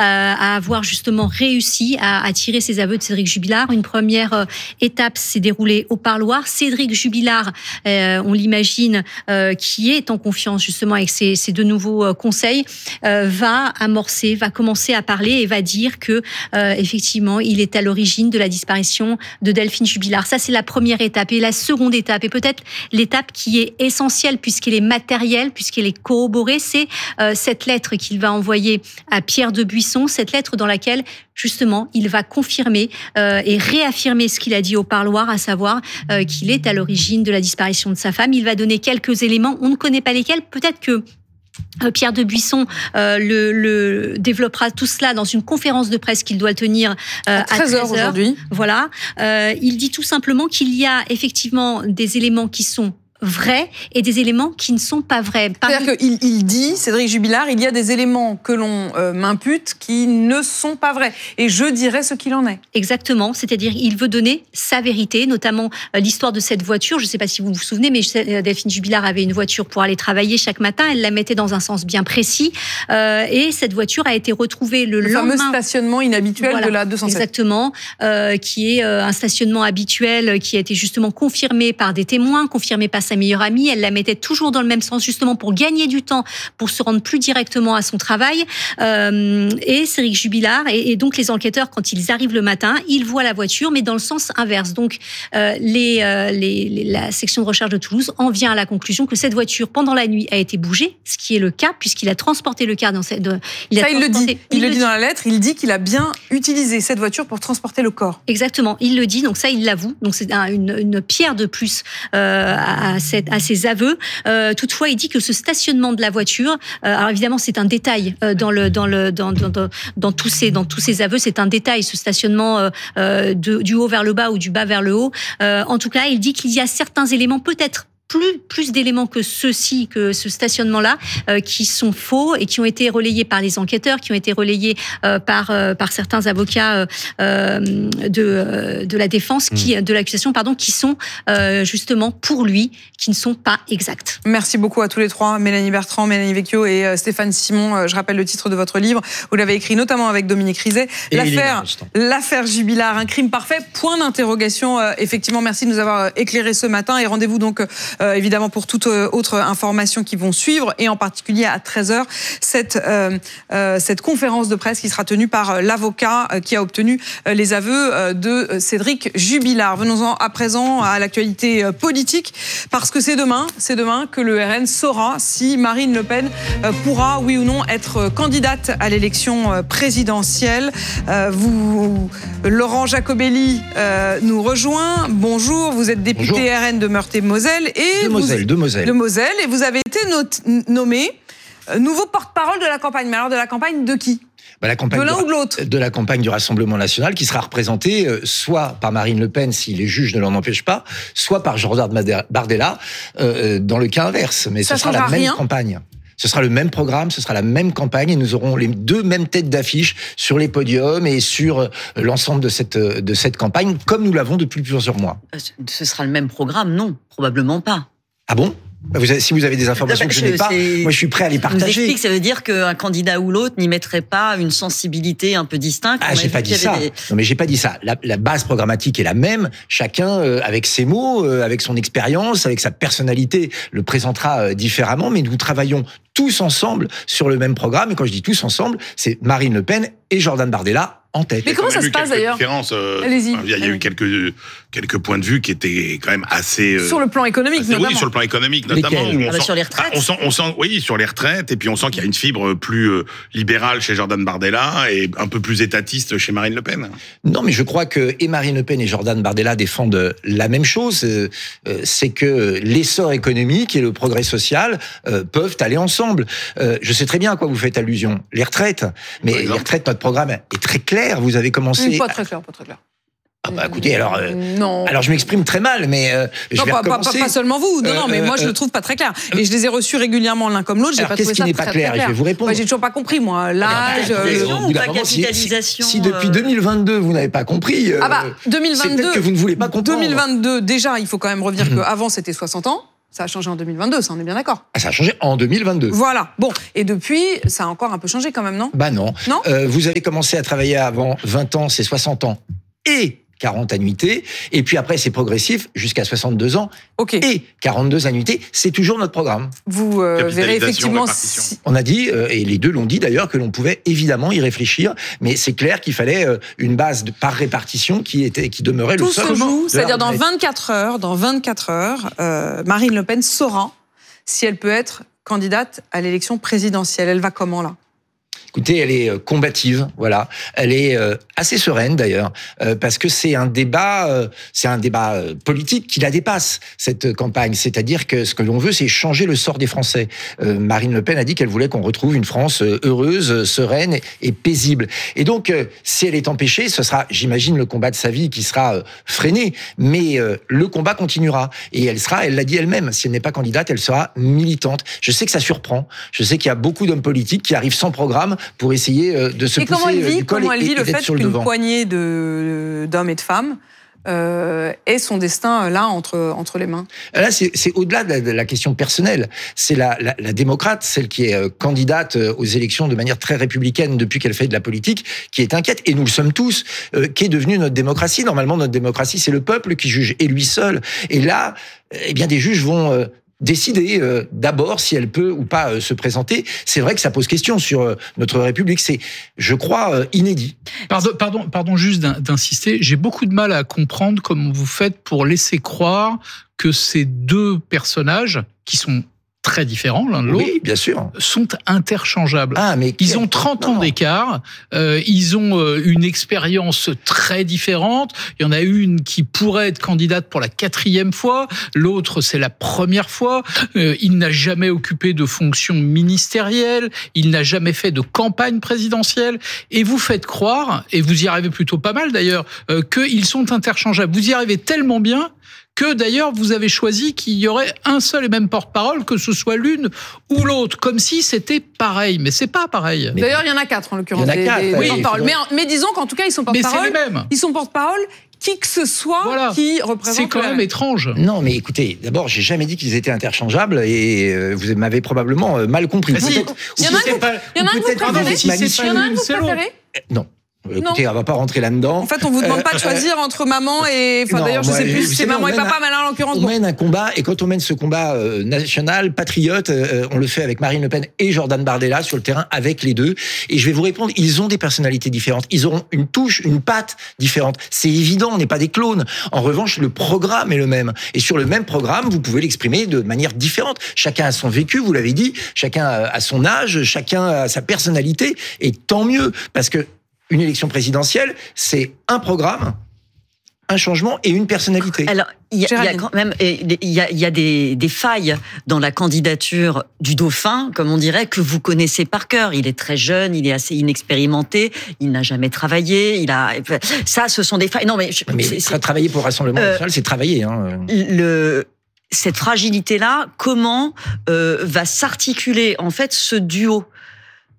à avoir justement réussi à, à tirer ces aveux de Cédric Jubilard. Une première euh, étape s'est déroulée au parloir. Cédric Jubilard, euh, on l'imagine, euh, qui est en confiance justement avec ses, ses deux nouveaux euh, conseils, euh, va amorcer, va commencer à parler et va dire que euh, effectivement il est à l'origine de la disparition de Delphine Jubilard. Ça, c'est la première étape. Et la seconde étape, et peut-être l'étape qui est essentielle puisqu'elle est matérielle, puisqu'elle est corroborée, c'est euh, cette lettre qu'il va envoyer à Pierre de Buisson, cette lettre dans laquelle justement il va confirmer euh, et réaffirmer ce qu'il a dit au parloir, à savoir euh, qu'il est à l'origine de la disparition de sa femme. Il va donner quelques éléments, on ne connaît pas lesquels, peut-être que Pierre de Buisson euh, le, le développera tout cela dans une conférence de presse qu'il doit tenir euh, à treize heures aujourd'hui. Voilà. Euh, il dit tout simplement qu'il y a effectivement des éléments qui sont vrais et des éléments qui ne sont pas vrais. Parmi... C'est-à-dire qu'il il dit, Cédric Jubilard, il y a des éléments que l'on euh, m'impute qui ne sont pas vrais. Et je dirais ce qu'il en est. Exactement. C'est-à-dire il veut donner sa vérité, notamment euh, l'histoire de cette voiture. Je ne sais pas si vous vous souvenez, mais Delphine Jubilard avait une voiture pour aller travailler chaque matin. Elle la mettait dans un sens bien précis. Euh, et cette voiture a été retrouvée le, le lendemain... Le fameux stationnement inhabituel voilà, de la deux cent sept. Exactement. Euh, qui est euh, un stationnement habituel qui a été justement confirmé par des témoins, confirmé par sa meilleure amie, elle la mettait toujours dans le même sens, justement pour gagner du temps, pour se rendre plus directement à son travail. Euh, et Cédric Jubilard, et, et donc les enquêteurs, quand ils arrivent le matin, ils voient la voiture, mais dans le sens inverse. Donc euh, les, euh, les, les, la section de recherche de Toulouse en vient à la conclusion que cette voiture, pendant la nuit, a été bougée, ce qui est le cas, puisqu'il a transporté le corps dans cette... De, il a Ça, il le dit. Il, il le dit dans la lettre, il dit qu'il a bien utilisé cette voiture pour transporter le corps. Exactement, il le dit, donc ça, il l'avoue. Donc c'est un, une, une pierre de plus euh, à, cette, à ses aveux. Euh, toutefois, il dit que ce stationnement de la voiture, euh, alors évidemment, c'est un détail euh, dans le dans le dans dans, dans, dans tous ces dans tous ces aveux, c'est un détail, ce stationnement euh, de, du haut vers le bas ou du bas vers le haut. Euh, en tout cas, il dit qu'il y a certains éléments, peut-être plus, plus d'éléments que ceux-ci, que ce stationnement-là, euh, qui sont faux et qui ont été relayés par les enquêteurs, qui ont été relayés euh, par, euh, par certains avocats euh, de, euh, de la défense, qui, mmh. de l'accusation, pardon, qui sont euh, justement pour lui, qui ne sont pas exacts. Merci beaucoup à tous les trois, Mélanie Bertrand, Mélanie Vecchio et euh, Stéphane Simon. Euh, je rappelle le titre de votre livre. Vous l'avez écrit notamment avec Dominique Rizet. L'affaire, l'affaire Jubilard, un crime parfait. Point d'interrogation. Euh, effectivement, merci de nous avoir éclairé ce matin et rendez-vous donc Euh, évidemment pour toute autre information qui vont suivre et en particulier à treize heures cette, euh, euh, cette conférence de presse qui sera tenue par l'avocat qui a obtenu les aveux de Cédric Jubilard. Venons-en à présent à l'actualité politique parce que c'est demain, c'est demain que le R N saura si Marine Le Pen pourra, oui ou non, être candidate à l'élection présidentielle. Euh, vous, Laurent Jacobelli euh, nous rejoint. Bonjour, vous êtes député Bonjour. R N de Meurthe-et-Moselle et De Moselle, vous, de Moselle. De Moselle, et vous avez été not, nommé nouveau porte-parole de la campagne. Mais alors de la campagne de qui ? Bah, la campagne de l'un de, ou de l'autre ? De la campagne du Rassemblement National qui sera représentée euh, soit par Marine Le Pen si les juges ne l'en empêchent pas, soit par Jordan Bardella euh, dans le cas inverse. Mais Ça ce sera la même rien. campagne. Ce sera le même programme, ce sera la même campagne et nous aurons les deux mêmes têtes d'affiche sur les podiums et sur l'ensemble de cette, de cette campagne, comme nous l'avons depuis plusieurs mois. Ce sera le même programme ? Non, probablement pas. Ah bon ? Vous avez, si vous avez des informations que je n'ai pas, moi je suis prêt à les partager. Vous explique, ça veut dire qu'un candidat ou l'autre n'y mettrait pas une sensibilité un peu distincte. Ah, j'ai pas dit ça. Des... Non, mais j'ai pas dit ça. La, la base programmatique est la même. Chacun, euh, avec ses mots, euh, avec son expérience, avec sa personnalité, le présentera euh, différemment. Mais nous travaillons tous ensemble sur le même programme. Et quand je dis tous ensemble, c'est Marine Le Pen et Jordan Bardella en tête. Mais comment ça se passe d'ailleurs ? euh, Allez-y. Il y a, il y a eu quelques quelques points de vue qui étaient quand même assez euh, sur le plan économique, assez, notamment. Oui, sur le plan économique, notamment. Où on ah bah sent, sur les retraites. Ah, on sent, on sent, oui, sur les retraites. Et puis on sent qu'il y a une fibre plus euh, libérale chez Jordan Bardella et un peu plus étatiste chez Marine Le Pen. Non, mais je crois que et Marine Le Pen et Jordan Bardella défendent la même chose. Euh, c'est que l'essor économique et le progrès social euh, peuvent aller ensemble. Euh, je sais très bien à quoi vous faites allusion. Les retraites. Mais les retraites, notre programme est très clair. Vous avez commencé. Mmh, pas très clair, pas très clair. Ah bah écoutez, alors, euh, non. alors je m'exprime très mal, mais euh, je non, vais pas, recommencer. Pas, pas seulement vous, non, euh, non, mais euh, moi je euh, le trouve pas très clair. Et je les ai reçus régulièrement l'un comme l'autre, j'ai pas trouvé ça très, pas très clair, clair. Je vais vous répondre. Bah, j'ai toujours pas compris, moi, l'âge... Euh, euh, ou pas capitalisation. Si, si, si depuis deux mille vingt-deux vous n'avez pas compris, euh, ah bah, deux mille vingt-deux, c'est peut-être que vous ne voulez pas comprendre. deux mille vingt-deux, déjà, il faut quand même revenir qu'avant c'était soixante ans. Ça a changé en deux mille vingt-deux, ça on est bien d'accord. Ah, ça a changé en deux mille vingt-deux. Voilà. Bon, et depuis, ça a encore un peu changé quand même, non ? Bah non. Non. Euh, vous avez commencé à travailler avant vingt ans, c'est soixante ans. Et quarante annuités, et puis après c'est progressif jusqu'à soixante-deux ans, okay. Et quarante-deux annuités, c'est toujours notre programme. Vous euh, verrez effectivement... Si... On a dit, euh, et les deux l'ont dit d'ailleurs, que l'on pouvait évidemment y réfléchir, mais c'est clair qu'il fallait euh, une base de, par répartition qui, était, qui demeurait Tout le seul. Tout se joue, c'est-à-dire dans vingt-quatre heures, dans vingt-quatre heures, euh, Marine Le Pen saura si elle peut être candidate à l'élection présidentielle. Elle va comment là ? Écoutez, elle est combative, voilà. Elle est euh, assez sereine d'ailleurs, euh, parce que c'est un débat, euh, c'est un débat euh, politique qui la dépasse cette campagne. C'est-à-dire que ce que l'on veut, c'est changer le sort des Français. Euh, Marine Le Pen a dit qu'elle voulait qu'on retrouve une France heureuse, sereine et, et paisible. Et donc, euh, si elle est empêchée, ce sera, j'imagine, le combat de sa vie qui sera euh, freiné. Mais euh, le combat continuera et elle sera, elle l'a dit elle-même, si elle n'est pas candidate, elle sera militante. Je sais que ça surprend. Je sais qu'il y a beaucoup d'hommes politiques qui arrivent sans programme pour essayer de se et pousser comment elle vit, du col comment elle vit et, le et fait qu'une poignée de, d'hommes et de femmes euh, ait son destin là entre, entre les mains ? Là, c'est, c'est au-delà de la, de la question personnelle. C'est la, la, la démocrate, celle qui est candidate aux élections de manière très républicaine depuis qu'elle fait de la politique, qui est inquiète, et nous le sommes tous, euh, qui est devenue notre démocratie. Normalement, notre démocratie, c'est le peuple qui juge, et lui seul. Et là, eh bien, des juges vont... Euh, décider euh, d'abord si elle peut ou pas euh, se présenter. C'est vrai que ça pose question sur euh, notre République. C'est, je crois, euh, inédit. Pardon, pardon, pardon juste d'insister. J'ai beaucoup de mal à comprendre comment vous faites pour laisser croire que ces deux personnages, qui sont très différents l'un de l'autre, oui, bien sûr, sont interchangeables. Ah, mais ils ont trente ans d'écart, euh, ils ont euh, une expérience très différente. Il y en a une qui pourrait être candidate pour la quatrième fois, l'autre c'est la première fois. Euh, il n'a jamais occupé de fonction ministérielle, il n'a jamais fait de campagne présidentielle, et vous faites croire, et vous y arrivez plutôt pas mal d'ailleurs, euh, qu'ils sont interchangeables. Vous y arrivez tellement bien que d'ailleurs vous avez choisi qu'il y aurait un seul et même porte-parole, que ce soit l'une ou l'autre, comme si c'était pareil, mais c'est pas pareil. Mais d'ailleurs, il y en a quatre en l'occurrence. Il y en a quatre. Des, des oui, porte-parole. Mais, mais disons qu'en tout cas, ils sont porte-parole. Mais c'est les mêmes. Ils sont porte-parole. Qui que ce soit voilà. Qui représente. C'est quand même la... étrange. Non, mais écoutez, d'abord, j'ai jamais dit qu'ils étaient interchangeables et euh, vous m'avez probablement euh, mal compris. Bah si. Il y en a un que vous préférez. Il y en a un que vous préférez. Non. Écoutez, non. On va pas rentrer là-dedans. En fait, on vous demande euh, pas de choisir euh, entre maman et... Enfin, non, d'ailleurs, je moi, sais plus si c'est maman et papa, un, mais là, en l'occurrence... On bon. mène un combat, et quand on mène ce combat euh, national, patriote, euh, on le fait avec Marine Le Pen et Jordan Bardella sur le terrain, avec les deux. Et je vais vous répondre, ils ont des personnalités différentes. Ils auront une touche, une patte différente. C'est évident, on n'est pas des clones. En revanche, le programme est le même. Et sur le même programme, vous pouvez l'exprimer de manière différente. Chacun a son vécu, vous l'avez dit. Chacun a son âge, chacun a sa personnalité. Et tant mieux, parce que une élection présidentielle, c'est un programme, un changement et une personnalité. Alors, il y, y a quand même, il y a, y a des, des failles dans la candidature du dauphin, comme on dirait, que vous connaissez par cœur. Il est très jeune, il est assez inexpérimenté, il n'a jamais travaillé, il a, ça, ce sont des failles. Non, mais, mais c'est, c'est, travailler pour le Rassemblement euh, national, c'est travailler. Hein. Le, cette fragilité-là, comment euh, va s'articuler en fait ce duo?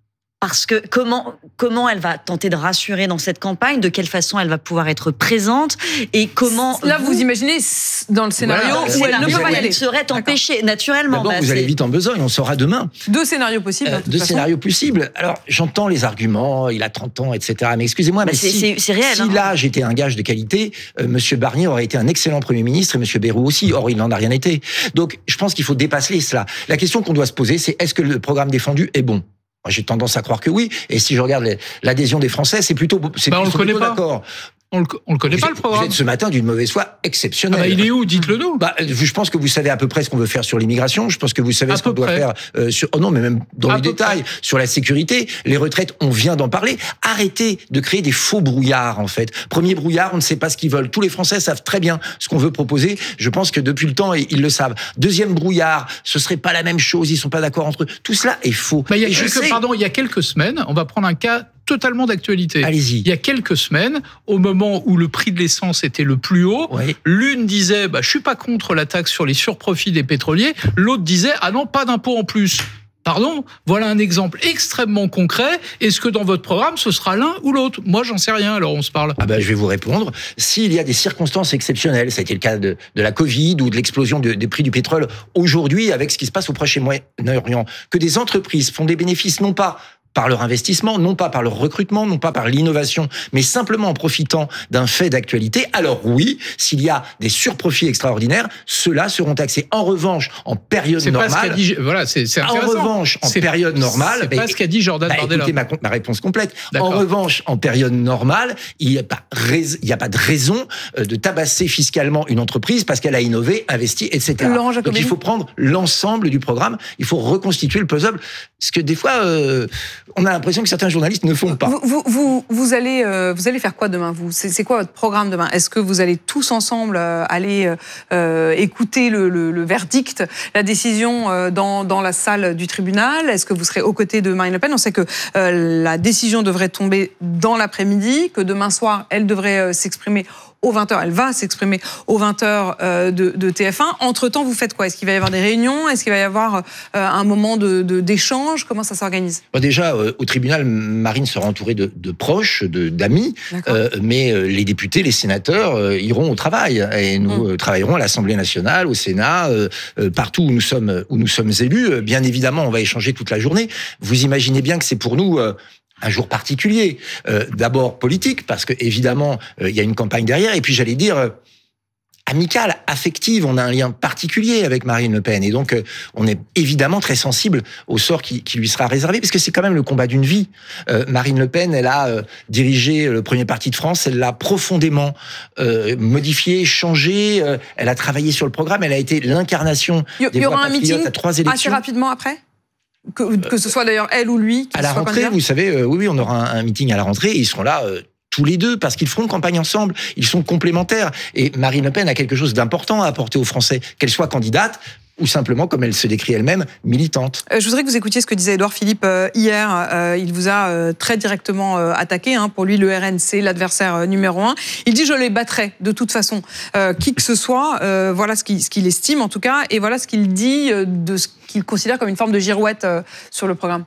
Parce que comment comment elle va tenter de rassurer dans cette campagne, de quelle façon elle va pouvoir être présente et comment là vous, vous imaginez dans le scénario voilà, où elle ne peut pas y aller, elle serait empêchée naturellement. D'abord, bah, vous c'est... allez vite en besogne, on saura demain. Deux scénarios possibles. Euh, deux façon. scénarios possibles. Alors j'entends les arguments, il a trente ans, et cetera. Mais excusez-moi, bah, mais c'est, si, c'est, c'est réel, si hein. là j'étais un gage de qualité, euh, Monsieur Barnier aurait été un excellent Premier ministre et Monsieur Bayrou aussi. Or il n'en a rien été. Donc je pense qu'il faut dépasser cela. La question qu'on doit se poser, c'est est-ce que le programme défendu est bon? Moi, j'ai tendance à croire que oui. Et si je regarde les, l'adhésion des Français, c'est plutôt, c'est bah, on plutôt le connaît pas. D'accord. On le, on le connaît vous pas, êtes, le programme. Vous êtes ce matin d'une mauvaise foi exceptionnelle. Ah bah, il est où? Dites-le nous. Bah, je pense que vous savez à peu près ce qu'on veut faire sur l'immigration. Je pense que vous savez à ce qu'on doit près. faire euh, sur. Oh non, mais même dans à les détails, près. Sur la sécurité, les retraites. On vient d'en parler. Arrêtez de créer des faux brouillards. En fait, premier brouillard, on ne sait pas ce qu'ils veulent. Tous les Français savent très bien ce qu'on veut proposer. Je pense que depuis le temps, ils le savent. Deuxième brouillard, ce serait pas la même chose. Ils sont pas d'accord entre eux. Tout cela est faux. Bah, il y a Et quelques, je sais... pardon, il y a quelques semaines, on va prendre un cas totalement d'actualité. Allez-y. Il y a quelques semaines, au moment où le prix de l'essence était le plus haut, oui. L'une disait bah, « je suis pas contre la taxe sur les surprofits des pétroliers », l'autre disait « ah non, pas d'impôt en plus ». Pardon, voilà un exemple extrêmement concret. Est-ce que dans votre programme, ce sera l'un ou l'autre? Moi, j'en sais rien, alors on se parle. Ah ben, je vais vous répondre. S'il y a des circonstances exceptionnelles, ça a été le cas de, de la Covid ou de l'explosion de, des prix du pétrole, aujourd'hui, avec ce qui se passe au Proche-Orient, que des entreprises font des bénéfices, non pas par leur investissement, non pas par leur recrutement, non pas par l'innovation, mais simplement en profitant d'un fait d'actualité. Alors oui, s'il y a des surprofits extraordinaires, ceux-là seront taxés. En revanche, en période c'est normale... Pas ce qu'a dit, voilà, c'est, c'est intéressant. En revanche, en c'est, période normale... C'est bah, pas ce qu'a dit Jordan bah, Bardella. Écoutez ma, ma réponse complète. D'accord. En revanche, en période normale, il n'y a pas rais, il n'y a pas de raison de tabasser fiscalement une entreprise parce qu'elle a innové, investi, et cetera. Donc il faut prendre l'ensemble du programme, il faut reconstituer le puzzle. Parce que des fois, euh, on a l'impression que certains journalistes ne font pas. Vous, vous, vous, vous, allez, euh, vous allez faire quoi demain, vous? c'est, c'est quoi votre programme demain? Est-ce que vous allez tous ensemble euh, aller euh, écouter le, le, le verdict, la décision euh, dans, dans la salle du tribunal? Est-ce que vous serez aux côtés de Marine Le Pen? On sait que euh, la décision devrait tomber dans l'après-midi, que demain soir, elle devrait euh, s'exprimer aux vingt heures, elle va s'exprimer aux vingt heures euh, de, de T F un. Entre-temps, vous faites quoi? Est-ce qu'il va y avoir des réunions? Est-ce qu'il va y avoir euh, un moment de, de, d'échange? Comment ça s'organise? Bon, déjà, euh, au tribunal, Marine sera entourée de, de proches, de, d'amis, euh, mais euh, les députés, les sénateurs euh, iront au travail. Et nous mmh. euh, travaillerons à l'Assemblée nationale, au Sénat, euh, euh, partout où nous sommes, où nous sommes élus. Bien évidemment, on va échanger toute la journée. Vous imaginez bien que c'est pour nous... Euh, un jour particulier, euh, d'abord politique, parce que évidemment il euh, y a une campagne derrière, et puis j'allais dire euh, amicale, affective. On a un lien particulier avec Marine Le Pen, et donc euh, on est évidemment très sensible au sort qui, qui lui sera réservé, parce que c'est quand même le combat d'une vie. Euh, Marine Le Pen, elle a euh, dirigé le premier parti de France, elle l'a profondément euh, modifié, changé. Euh, elle a travaillé sur le programme, elle a été l'incarnation y- des y voix aura un meeting à trois élections. Assez rapidement après. Que, que ce soit d'ailleurs elle ou lui. À la rentrée, vous savez, euh, oui, oui, on aura un, un meeting à la rentrée et ils seront là euh, tous les deux parce qu'ils feront campagne ensemble. Ils sont complémentaires. Et Marine Le Pen a quelque chose d'important à apporter aux Français, qu'elle soit candidate ou simplement, comme elle se décrit elle-même, militante. Euh, je voudrais que vous écoutiez ce que disait Édouard Philippe euh, hier. Euh, il vous a euh, très directement euh, attaqué. Hein. Pour lui, le R N, c'est l'adversaire euh, numéro un. Il dit « je les battrai de toute façon, euh, qui que ce soit euh, ». Voilà ce qu'il, ce qu'il estime en tout cas. Et voilà ce qu'il dit euh, de ce qu'il considère comme une forme de girouette euh, sur le programme.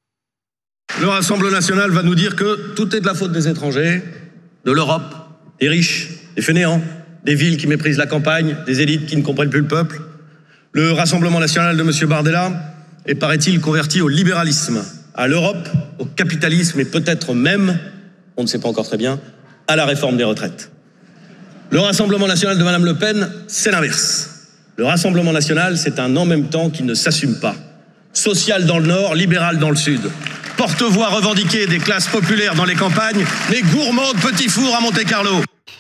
Le Rassemblement national va nous dire que tout est de la faute des étrangers, de l'Europe, des riches, des fainéants, des villes qui méprisent la campagne, des élites qui ne comprennent plus le peuple. Le Rassemblement national de M. Bardella est, paraît-il, converti au libéralisme, à l'Europe, au capitalisme et peut-être même, on ne sait pas encore très bien, à la réforme des retraites. Le Rassemblement national de Mme Le Pen, c'est l'inverse. Le Rassemblement national, c'est un en même temps qui ne s'assume pas. Social dans le Nord, libéral dans le Sud. Porte-voix revendiquée des classes populaires dans les campagnes, mais gourmand de petits fours à Monte-Carlo.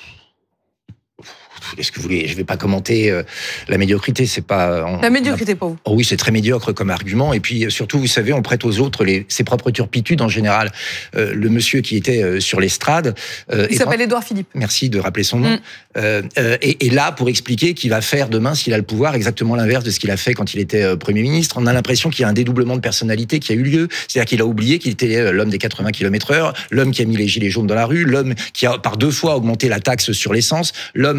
Est-ce que vous voulez, je ne vais pas commenter euh, la médiocrité, c'est pas... On, la médiocrité pour vous. Oh oui, c'est très médiocre comme argument. Et puis surtout, vous savez, on prête aux autres les, ses propres turpitudes en général. Euh, le monsieur qui était euh, sur l'estrade... Euh, Il s'appelle Édouard Philippe. Merci de rappeler son nom. Mm. Euh, euh, et, et là, pour expliquer qu'il va faire demain, s'il a le pouvoir, exactement l'inverse de ce qu'il a fait quand il était euh, Premier ministre. On a l'impression qu'il y a un dédoublement de personnalité qui a eu lieu. C'est-à-dire qu'il a oublié qu'il était euh, l'homme des quatre-vingts kilomètres heure, l'homme qui a mis les gilets jaunes dans la rue, l'homme qui a par deux fois augmenté la taxe sur l'essence, l'homme de la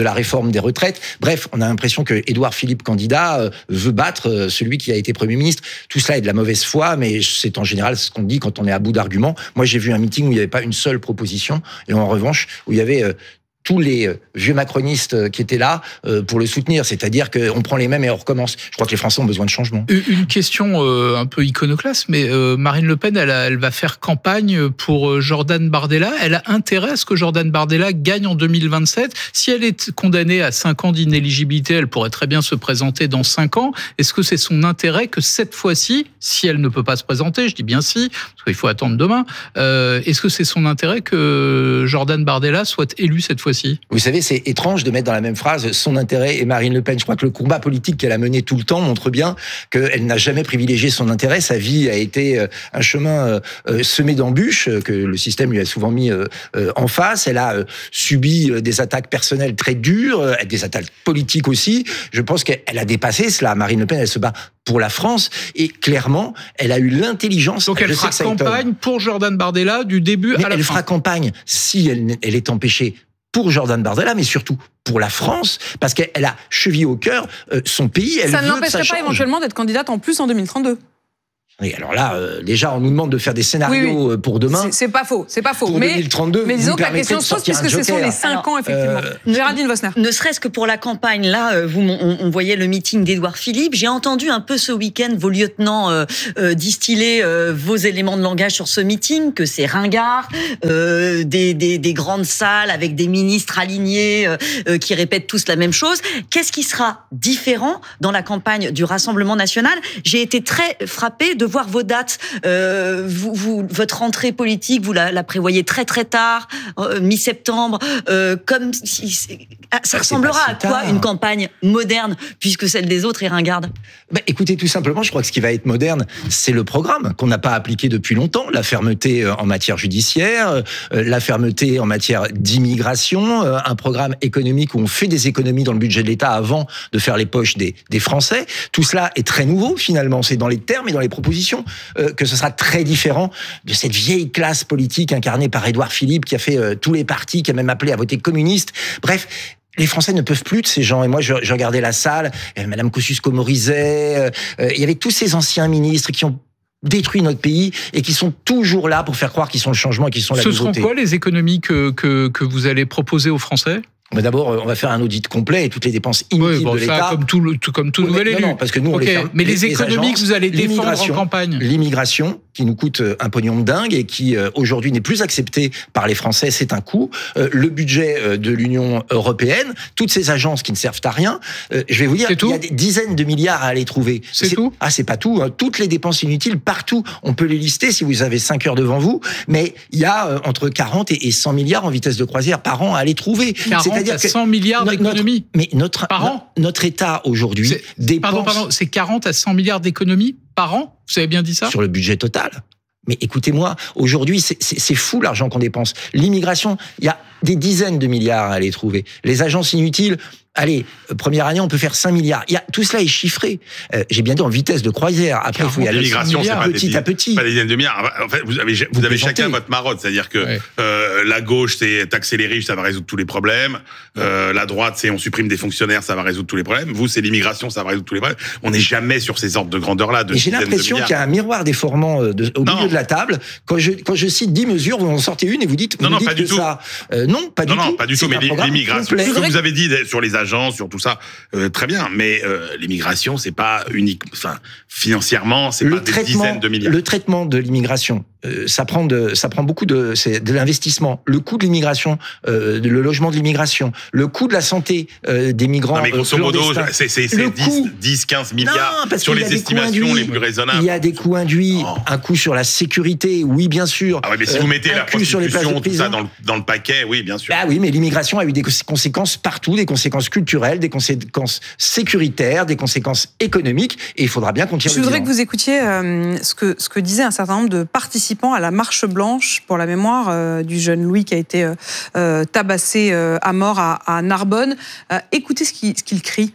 la réforme des retraites. Bref, on a l'impression que Édouard Philippe, candidat, euh, veut battre euh, celui qui a été Premier ministre. Tout cela est de la mauvaise foi, mais c'est en général ce qu'on dit quand on est à bout d'arguments. Moi, j'ai vu un meeting où il n'y avait pas une seule proposition, et en revanche, où il y avait... Euh, tous les vieux macronistes qui étaient là pour le soutenir. C'est-à-dire qu'on prend les mêmes et on recommence. Je crois que les Français ont besoin de changement. Une question un peu iconoclaste, mais Marine Le Pen, elle, a, elle va faire campagne pour Jordan Bardella. Elle a intérêt à ce que Jordan Bardella gagne en deux mille vingt-sept. Si elle est condamnée à cinq ans d'inéligibilité, elle pourrait très bien se présenter dans cinq ans. Est-ce que c'est son intérêt que cette fois-ci, si elle ne peut pas se présenter, je dis bien si, parce qu'il faut attendre demain, euh, est-ce que c'est son intérêt que Jordan Bardella soit élu cette fois-ci? Vous savez, c'est étrange de mettre dans la même phrase son intérêt et Marine Le Pen. Je crois que le combat politique qu'elle a mené tout le temps montre bien qu'elle n'a jamais privilégié son intérêt. Sa vie a été un chemin semé d'embûches que le système lui a souvent mis en face. Elle a subi des attaques personnelles très dures, des attaques politiques aussi. Je pense qu'elle a dépassé cela. Marine Le Pen, elle se bat pour la France et clairement, elle a eu l'intelligence. Donc elle fera campagne pour Jordan Bardella du début Mais à la elle fin. Elle fera campagne si elle, elle est empêchée pour Jordan Bardella, mais surtout pour la France, parce qu'elle a chevillé au cœur euh, son pays. Elle ça ne l'empêcherait pas éventuellement d'être candidate en plus en deux mille trente-deux. Et alors là, euh, déjà, on nous demande de faire des scénarios oui, oui. pour demain. C'est, c'est pas faux, c'est pas faux. Pour mais, deux mille trente-deux, mais disons que la question se pose puisque ce sont les cinq ans, effectivement. Euh, Géraldine Vosner. Ne serait-ce que pour la campagne, là, vous, on, on voyait le meeting d'Édouard Philippe. J'ai entendu un peu ce week-end vos lieutenants euh, euh, distiller euh, vos éléments de langage sur ce meeting, que c'est ringard, euh, des, des, des grandes salles avec des ministres alignés euh, qui répètent tous la même chose. Qu'est-ce qui sera différent dans la campagne du Rassemblement national? J'ai été très frappée de voir vos dates. Euh, vous, vous, votre rentrée politique, vous la, la prévoyez très très tard, euh, mi-septembre, euh, comme si ça ah, ressemblera à quoi une campagne moderne puisque celle des autres est ringarde? Ben, écoutez, tout simplement, je crois que ce qui va être moderne, c'est le programme qu'on n'a pas appliqué depuis longtemps, la fermeté en matière judiciaire, euh, la fermeté en matière d'immigration, euh, un programme économique où on fait des économies dans le budget de l'État avant de faire les poches des, des Français. Tout cela est très nouveau finalement, c'est dans les termes et dans les propositions. Euh, que ce sera très différent de cette vieille classe politique incarnée par Édouard Philippe qui a fait euh, tous les partis, qui a même appelé à voter communiste. Bref, les Français ne peuvent plus de ces gens. Et moi, je, je regardais la salle, euh, Madame Kosciusko-Morizet, euh, euh, il y avait tous ces anciens ministres qui ont détruit notre pays et qui sont toujours là pour faire croire qu'ils sont le changement et qu'ils sont la Ce nouveauté. Ce seront quoi les économies que, que, que vous allez proposer aux Français ? Mais d'abord, on va faire un audit complet et toutes les dépenses inutiles oui, bon, de l'État. Ça, comme tout, tout, comme tout oui, nouvel élu. Non, non, parce que nous, on okay. les ferme. Mais les, les économies agences, que vous allez défendre en campagne. L'immigration, qui nous coûte un pognon de dingue et qui, aujourd'hui, n'est plus acceptée par les Français, c'est un coût. Le budget de l'Union européenne, toutes ces agences qui ne servent à rien. Je vais vous dire, il y a des dizaines de milliards à aller trouver. C'est, c'est tout? Ah, c'est pas tout. Hein. Toutes les dépenses inutiles, partout. On peut les lister si vous avez cinq heures devant vous. Mais il y a entre quarante et cent milliards en vitesse de croisière par an à aller trouver. quarante C'est-à-dire à cent milliards d'économies mais notre, par an. Notre, notre État aujourd'hui dépense... Pardon, pardon, c'est quarante à cent milliards d'économies par an? Vous avez bien dit ça? Sur le budget total. Mais écoutez-moi, aujourd'hui, c'est, c'est, c'est fou l'argent qu'on dépense. L'immigration, il y a des dizaines de milliards à aller trouver. Les agences inutiles... Allez, première année, on peut faire cinq milliards. Il y a, tout cela est chiffré. Euh, j'ai bien dit en vitesse de croisière. Après, il faut y aller l'immigration, c'est pas petit des, à petit. Pas des dizaines de milliards. En fait, vous avez, vous, vous avez chacun votre marotte. C'est-à-dire que ouais. euh, la gauche, c'est taxer les riches, ça va résoudre tous les problèmes. Euh, la droite, c'est on supprime des fonctionnaires, ça va résoudre tous les problèmes. Vous, c'est l'immigration, ça va résoudre tous les problèmes. On n'est jamais sur ces ordres de grandeur-là. De j'ai l'impression qu'il y a un miroir déformant de, au non. milieu de la table. Quand je, quand je cite dix mesures, vous en sortez une et vous dites, non, vous non, dites pas du que tout. ça. Euh, non, pas du non, tout. Non, pas du tout. Mais l'immigration, ce que vous avez dit sur les agences, sur tout ça. Euh, très bien, mais euh, l'immigration, c'est pas unique. Enfin, financièrement, c'est le pas des dizaines de milliards. Le traitement de l'immigration, euh, ça prend de, ça prend beaucoup de, c'est de l'investissement. Le coût de l'immigration, euh, le logement de l'immigration, le coût de la santé euh, des migrants. Non, mais grosso euh, modo, c'est, c'est, c'est dix, quinze milliards non, sur les estimations les plus raisonnables. Il y a des coûts induits, oh. un coût sur la sécurité, oui, bien sûr. Ah oui, mais si euh, vous mettez la prostitution, tout ça dans le, dans le paquet, oui, bien sûr. Ah oui, mais l'immigration a eu des conséquences partout, des conséquences culturelles, des conséquences sécuritaires, des conséquences économiques, et il faudra bien qu'on tire le bilan. Je voudrais que vous écoutiez euh, ce que ce que disaient un certain nombre de participants à la marche blanche pour la mémoire euh, du jeune Louis qui a été euh, euh, tabassé euh, à mort à, à Narbonne. Euh, écoutez ce qu'il, ce qu'il crie.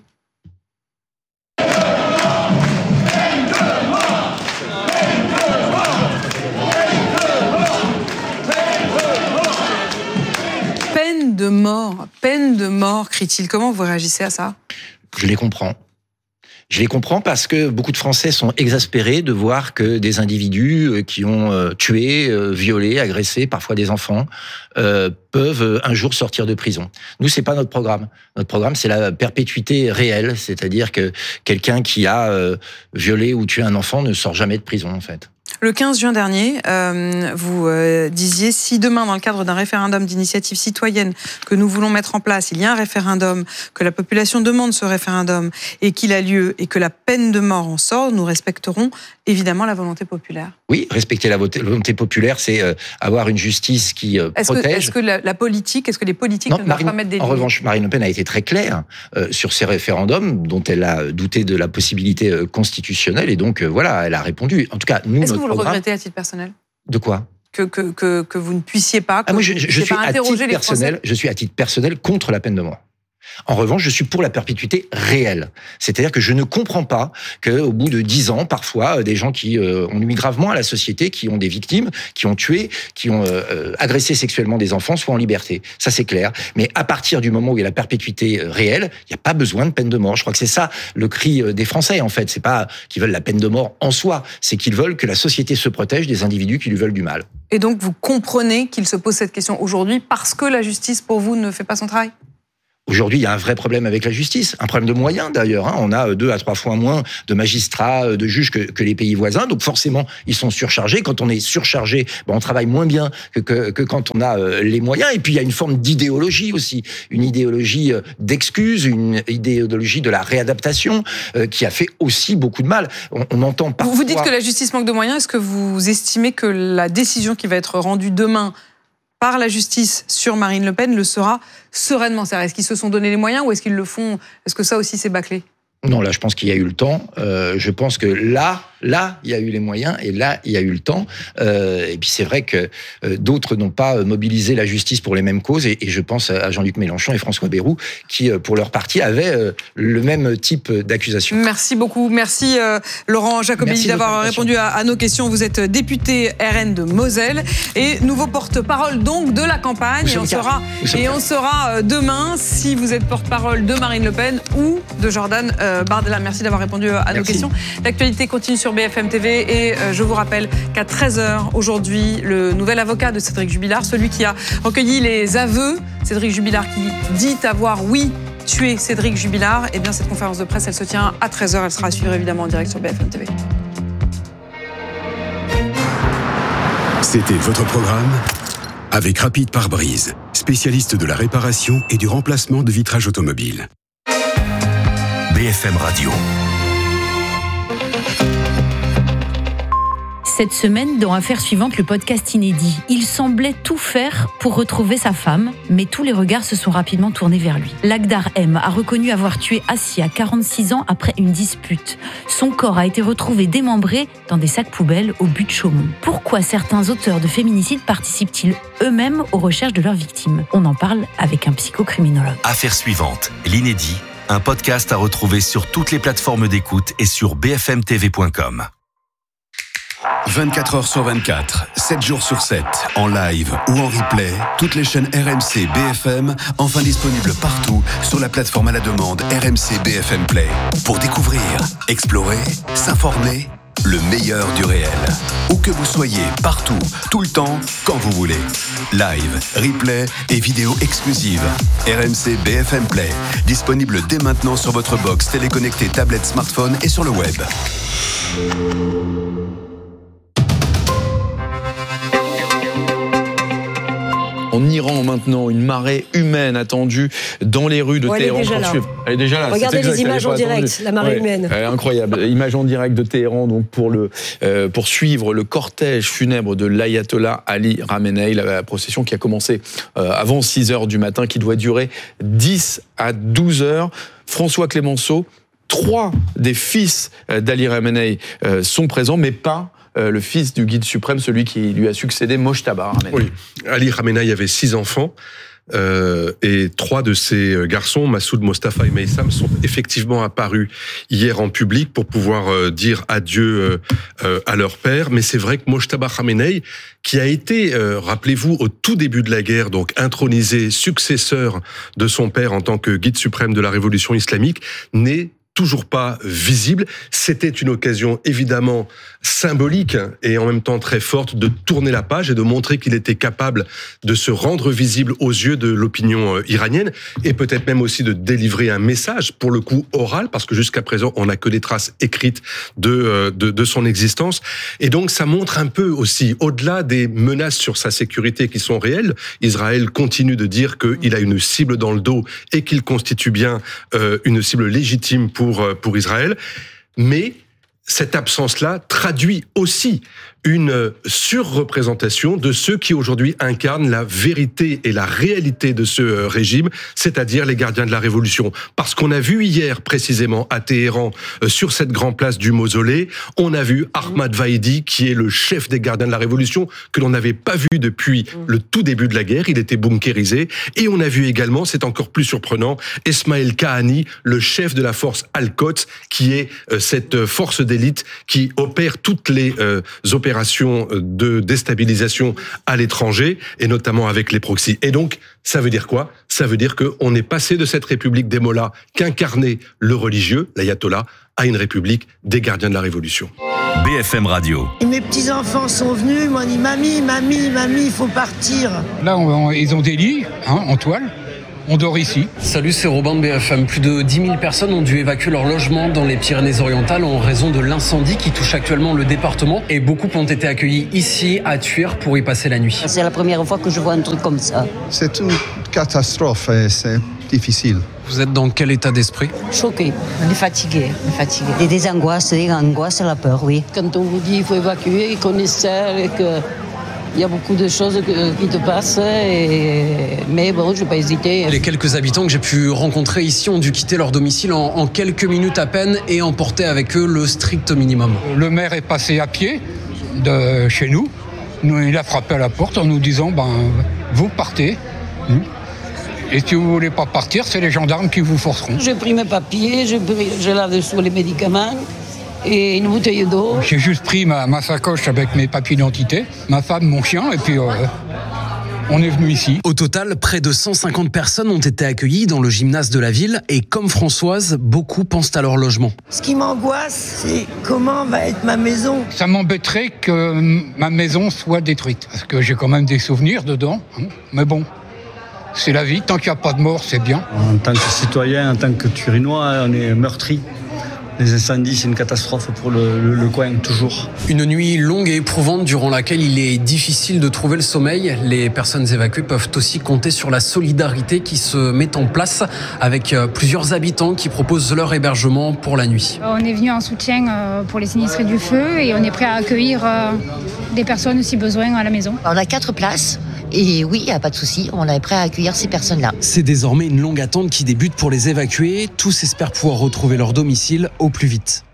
Peine de mort, peine de mort, crie-t-il. Comment vous réagissez à ça ? Je les comprends. Je les comprends parce que beaucoup de Français sont exaspérés de voir que des individus qui ont tué, violé, agressé, parfois des enfants, euh, peuvent un jour sortir de prison. Nous, c'est pas notre programme. Notre programme, c'est la perpétuité réelle, c'est-à-dire que quelqu'un qui a euh, violé ou tué un enfant ne sort jamais de prison, en fait. Le quinze juin dernier, euh, vous euh, disiez, si demain, dans le cadre d'un référendum d'initiative citoyenne que nous voulons mettre en place, il y a un référendum, que la population demande ce référendum et qu'il a lieu et que la peine de mort en sort, nous respecterons évidemment la volonté populaire. Oui, respecter la volonté populaire, c'est euh, avoir une justice qui euh, est-ce protège. Que, est-ce que la, la politique, est-ce que les politiques non, ne doivent pas mettre des limites ? En revanche, Marine Le Pen a été très claire euh, sur ces référendums dont elle a douté de la possibilité euh, constitutionnelle et donc euh, voilà, elle a répondu. En tout cas, nous, est-ce notre que vous le programme... regrettez à titre personnel ? De quoi ? Que, que, que, que vous ne puissiez pas, que ah, moi, je, vous je, ne je suis pas à interroger titre les personnel, Français. Je suis à titre personnel contre la peine de mort. En revanche, je suis pour la perpétuité réelle. C'est-à-dire que je ne comprends pas qu'au bout de dix ans, parfois, des gens qui euh, ont nuit gravement à la société, qui ont des victimes, qui ont tué, qui ont euh, agressé sexuellement des enfants, soient en liberté. Ça, c'est clair. Mais à partir du moment où il y a la perpétuité réelle, il n'y a pas besoin de peine de mort. Je crois que c'est ça le cri des Français, en fait. C'est pas qu'ils veulent la peine de mort en soi, c'est qu'ils veulent que la société se protège des individus qui lui veulent du mal. Et donc, vous comprenez qu'il se pose cette question aujourd'hui parce que la justice, pour vous, ne fait pas son travail ? Aujourd'hui, il y a un vrai problème avec la justice, un problème de moyens d'ailleurs. Hein. On a deux à trois fois moins de magistrats, de juges que, que les pays voisins, donc forcément, ils sont surchargés. Quand on est surchargé, ben, on travaille moins bien que, que, que quand on a euh, les moyens. Et puis, il y a une forme d'idéologie aussi, une idéologie d'excuses, une idéologie de la réadaptation euh, qui a fait aussi beaucoup de mal. On, on entend parfois... Vous dites que la justice manque de moyens. Est-ce que vous estimez que la décision qui va être rendue demain par la justice sur Marine Le Pen le sera sereinement? Est-ce qu'ils se sont donné les moyens ou est-ce qu'ils le font? Est-ce que ça aussi c'est bâclé? Non, là, je pense qu'il y a eu le temps. Euh, je pense que là, là, il y a eu les moyens et là, il y a eu le temps. Euh, et puis, c'est vrai que euh, d'autres n'ont pas mobilisé la justice pour les mêmes causes. Et, et je pense à Jean-Luc Mélenchon et François Bayrou qui, euh, pour leur parti, avaient euh, le même type d'accusation. Merci beaucoup. Merci euh, Laurent Jacobelli d'avoir répondu à, à nos questions. Vous êtes député R N de Moselle et nouveau porte-parole donc de la campagne. Et on, sera, et on saura demain si vous êtes porte-parole de Marine Le Pen ou de Jordan euh, Bardella. Merci d'avoir répondu à Merci. nos questions. L'actualité continue sur B F M T V et euh, je vous rappelle qu'à treize heures aujourd'hui, le nouvel avocat de Cédric Jubilard, celui qui a recueilli les aveux, Cédric Jubilard qui dit avoir, oui, tué Cédric Jubilard, et bien cette conférence de presse, elle se tient à treize heures. Elle sera à suivre évidemment en direct sur B F M T V. C'était votre programme avec Rapide Pare-Brise, spécialiste de la réparation et du remplacement de vitrages automobiles. B F M Radio. Cette semaine, dans Affaires suivantes, le podcast inédit, il semblait tout faire pour retrouver sa femme, mais tous les regards se sont rapidement tournés vers lui. Lakhdar M a reconnu avoir tué Assia, quarante-six ans, après une dispute. Son corps a été retrouvé démembré dans des sacs poubelles au but de Chaumont. Pourquoi certains auteurs de féminicides participent-ils eux-mêmes aux recherches de leurs victimes? On en parle avec un psychocriminologue. Affaires suivantes, l'inédit, un podcast à retrouver sur toutes les plateformes d'écoute et sur b f m t v point com. vingt-quatre heures sur vingt-quatre, sept jours sur sept, en live ou en replay, toutes les chaînes R M C B F M, enfin disponibles partout sur la plateforme à la demande R M C B F M Play. Pour découvrir, explorer, s'informer, le meilleur du réel. Où que vous soyez, partout, tout le temps, quand vous voulez. Live, replay et vidéos exclusives. R M C B F M Play, disponible dès maintenant sur votre box téléconnectée, tablette, smartphone et sur le web. En Iran maintenant, une marée humaine attendue dans les rues de ouais, Téhéran. Elle est déjà là. Elle est déjà là. Regardez exact, les images en direct, la marée ouais, humaine. Incroyable. Images en direct de Téhéran donc pour, le, euh, pour suivre le cortège funèbre de l'ayatollah Ali Khamenei, la procession qui a commencé euh, avant six heures du matin, qui doit durer dix à douze heures. François Clémenceau, trois des fils d'Ali Khamenei euh, sont présents, mais pas Euh, le fils du guide suprême, celui qui lui a succédé, Mojtaba Khamenei. Oui, Ali Khamenei avait six enfants. Euh, et trois de ces garçons, Massoud, Mostafa et Meissam, sont effectivement apparus hier en public pour pouvoir euh, dire adieu euh, euh, à leur père. Mais c'est vrai que Mojtaba Khamenei, qui a été, euh, rappelez-vous, au tout début de la guerre, donc intronisé successeur de son père en tant que guide suprême de la révolution islamique, n'est toujours pas visible. C'était une occasion évidemment symbolique et en même temps très forte de tourner la page et de montrer qu'il était capable de se rendre visible aux yeux de l'opinion iranienne et peut-être même aussi de délivrer un message, pour le coup oral, parce que jusqu'à présent on n'a que des traces écrites de, de, de son existence. Et donc ça montre un peu aussi, au-delà des menaces sur sa sécurité qui sont réelles, Israël continue de dire qu'il a une cible dans le dos et qu'il constitue bien euh, une cible légitime pour Pour, pour Israël, mais cette absence-là traduit aussi une surreprésentation de ceux qui aujourd'hui incarnent la vérité et la réalité de ce régime, c'est-à-dire les gardiens de la révolution. Parce qu'on a vu hier précisément à Téhéran, sur cette grande place du mausolée, on a vu Ahmad Vaidi, qui est le chef des gardiens de la révolution, que l'on n'avait pas vu depuis le tout début de la guerre, il était bunkérisé, et on a vu également, c'est encore plus surprenant, Esmaël Kahani, le chef de la force Al-Quds, qui est cette force d'élite qui opère toutes les euh, opérations de déstabilisation à l'étranger, et notamment avec les proxys. Et donc, ça veut dire quoi ? Ça veut dire qu'on est passé de cette république des mollahs qu'incarnait le religieux, l'ayatollah, à une république des gardiens de la révolution. B F M Radio. Et mes petits-enfants sont venus, ils m'ont dit « Mamie, mamie, mamie, il faut partir ». Là, on, ils ont des lits, hein, en toile. On dort ici. Salut, c'est Robin de B F M. Plus de dix mille personnes ont dû évacuer leur logement dans les Pyrénées-Orientales en raison de l'incendie qui touche actuellement le département. Et beaucoup ont été accueillis ici, à Thuir, pour y passer la nuit. C'est la première fois que je vois un truc comme ça. C'est une catastrophe et c'est difficile. Vous êtes dans quel état d'esprit ? Choqué. On est fatigué. On est fatigué. Des, des angoisses, des angoisses et la peur, oui. Quand on vous dit qu'il faut évacuer, qu'on est seul et que... Il y a beaucoup de choses qui te passent, et... mais bon, je ne vais pas hésiter. Les quelques habitants que j'ai pu rencontrer ici ont dû quitter leur domicile en, en quelques minutes à peine et emporter avec eux le strict minimum. Le maire est passé à pied de chez nous. nous il a frappé à la porte en nous disant ben, « vous partez ». Et si vous ne voulez pas partir, c'est les gendarmes qui vous forceront. J'ai pris mes papiers, j'ai, pris, j'ai là-dessous les médicaments. Et une bouteille d'eau. J'ai juste pris ma, ma sacoche avec mes papiers d'identité, ma femme, mon chien, et puis euh, on est venu ici. Au total, près de cent cinquante personnes ont été accueillies dans le gymnase de la ville, et comme Françoise, beaucoup pensent à leur logement. Ce qui m'angoisse, c'est comment va être ma maison. Ça m'embêterait que ma maison soit détruite, parce que j'ai quand même des souvenirs dedans, hein. Mais bon. C'est la vie, tant qu'il n'y a pas de mort, c'est bien. En tant que citoyen, en tant que Turinois, on est meurtri. Les incendies, c'est une catastrophe pour le, le, le coin, toujours. Une nuit longue et éprouvante durant laquelle il est difficile de trouver le sommeil. Les personnes évacuées peuvent aussi compter sur la solidarité qui se met en place avec plusieurs habitants qui proposent leur hébergement pour la nuit. On est venu en soutien pour les sinistrés du feu et on est prêt à accueillir des personnes si besoin à la maison. On a quatre places. Et oui, il n'y a pas de souci, on est prêt à accueillir ces personnes-là. C'est désormais une longue attente qui débute pour les évacués. Tous espèrent pouvoir retrouver leur domicile au plus vite.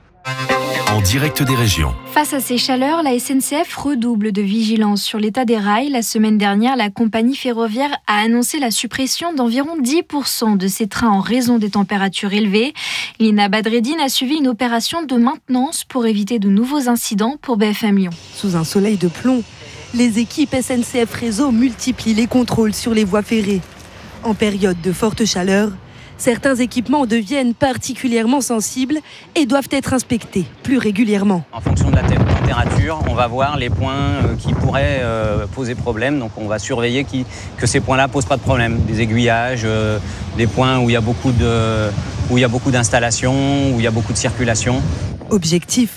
En direct des régions. Face à ces chaleurs, la S N C F redouble de vigilance sur l'état des rails. La semaine dernière, la compagnie ferroviaire a annoncé la suppression d'environ dix pour cent de ses trains en raison des températures élevées. Lina Badreddine a suivi une opération de maintenance pour éviter de nouveaux incidents pour B F M Lyon. Sous un soleil de plomb, les équipes S N C F Réseau multiplient les contrôles sur les voies ferrées. En période de forte chaleur, certains équipements deviennent particulièrement sensibles et doivent être inspectés plus régulièrement. En fonction de la température, on va voir les points qui pourraient poser problème. Donc on va surveiller qui, que ces points-là ne posent pas de problème. Des aiguillages, des points où il y a beaucoup de, où il y a beaucoup d'installations, où il y a beaucoup de circulation. Objectif :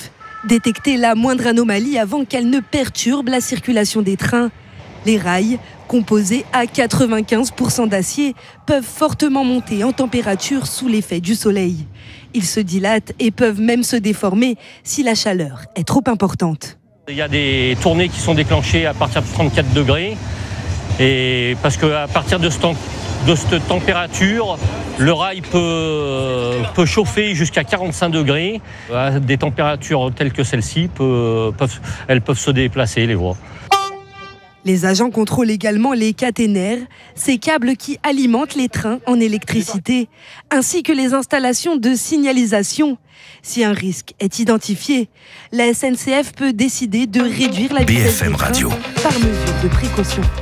détecter la moindre anomalie avant qu'elle ne perturbe la circulation des trains. Les rails, composés à quatre-vingt-quinze pour cent d'acier, peuvent fortement monter en température sous l'effet du soleil. Ils se dilatent et peuvent même se déformer si la chaleur est trop importante. Il y a des tournées qui sont déclenchées à partir de trente-quatre degrés. Et parce qu'à partir de, ce temps, de cette température, le rail peut, peut chauffer jusqu'à quarante-cinq degrés. À des températures telles que celle-ci, peut, peuvent, elles peuvent se déplacer, les voies. Les agents contrôlent également les caténaires, ces câbles qui alimentent les trains en électricité, ainsi que les installations de signalisation. Si un risque est identifié, la S N C F peut décider de réduire la vitesse B F M des trains Radio. par mesure de précaution.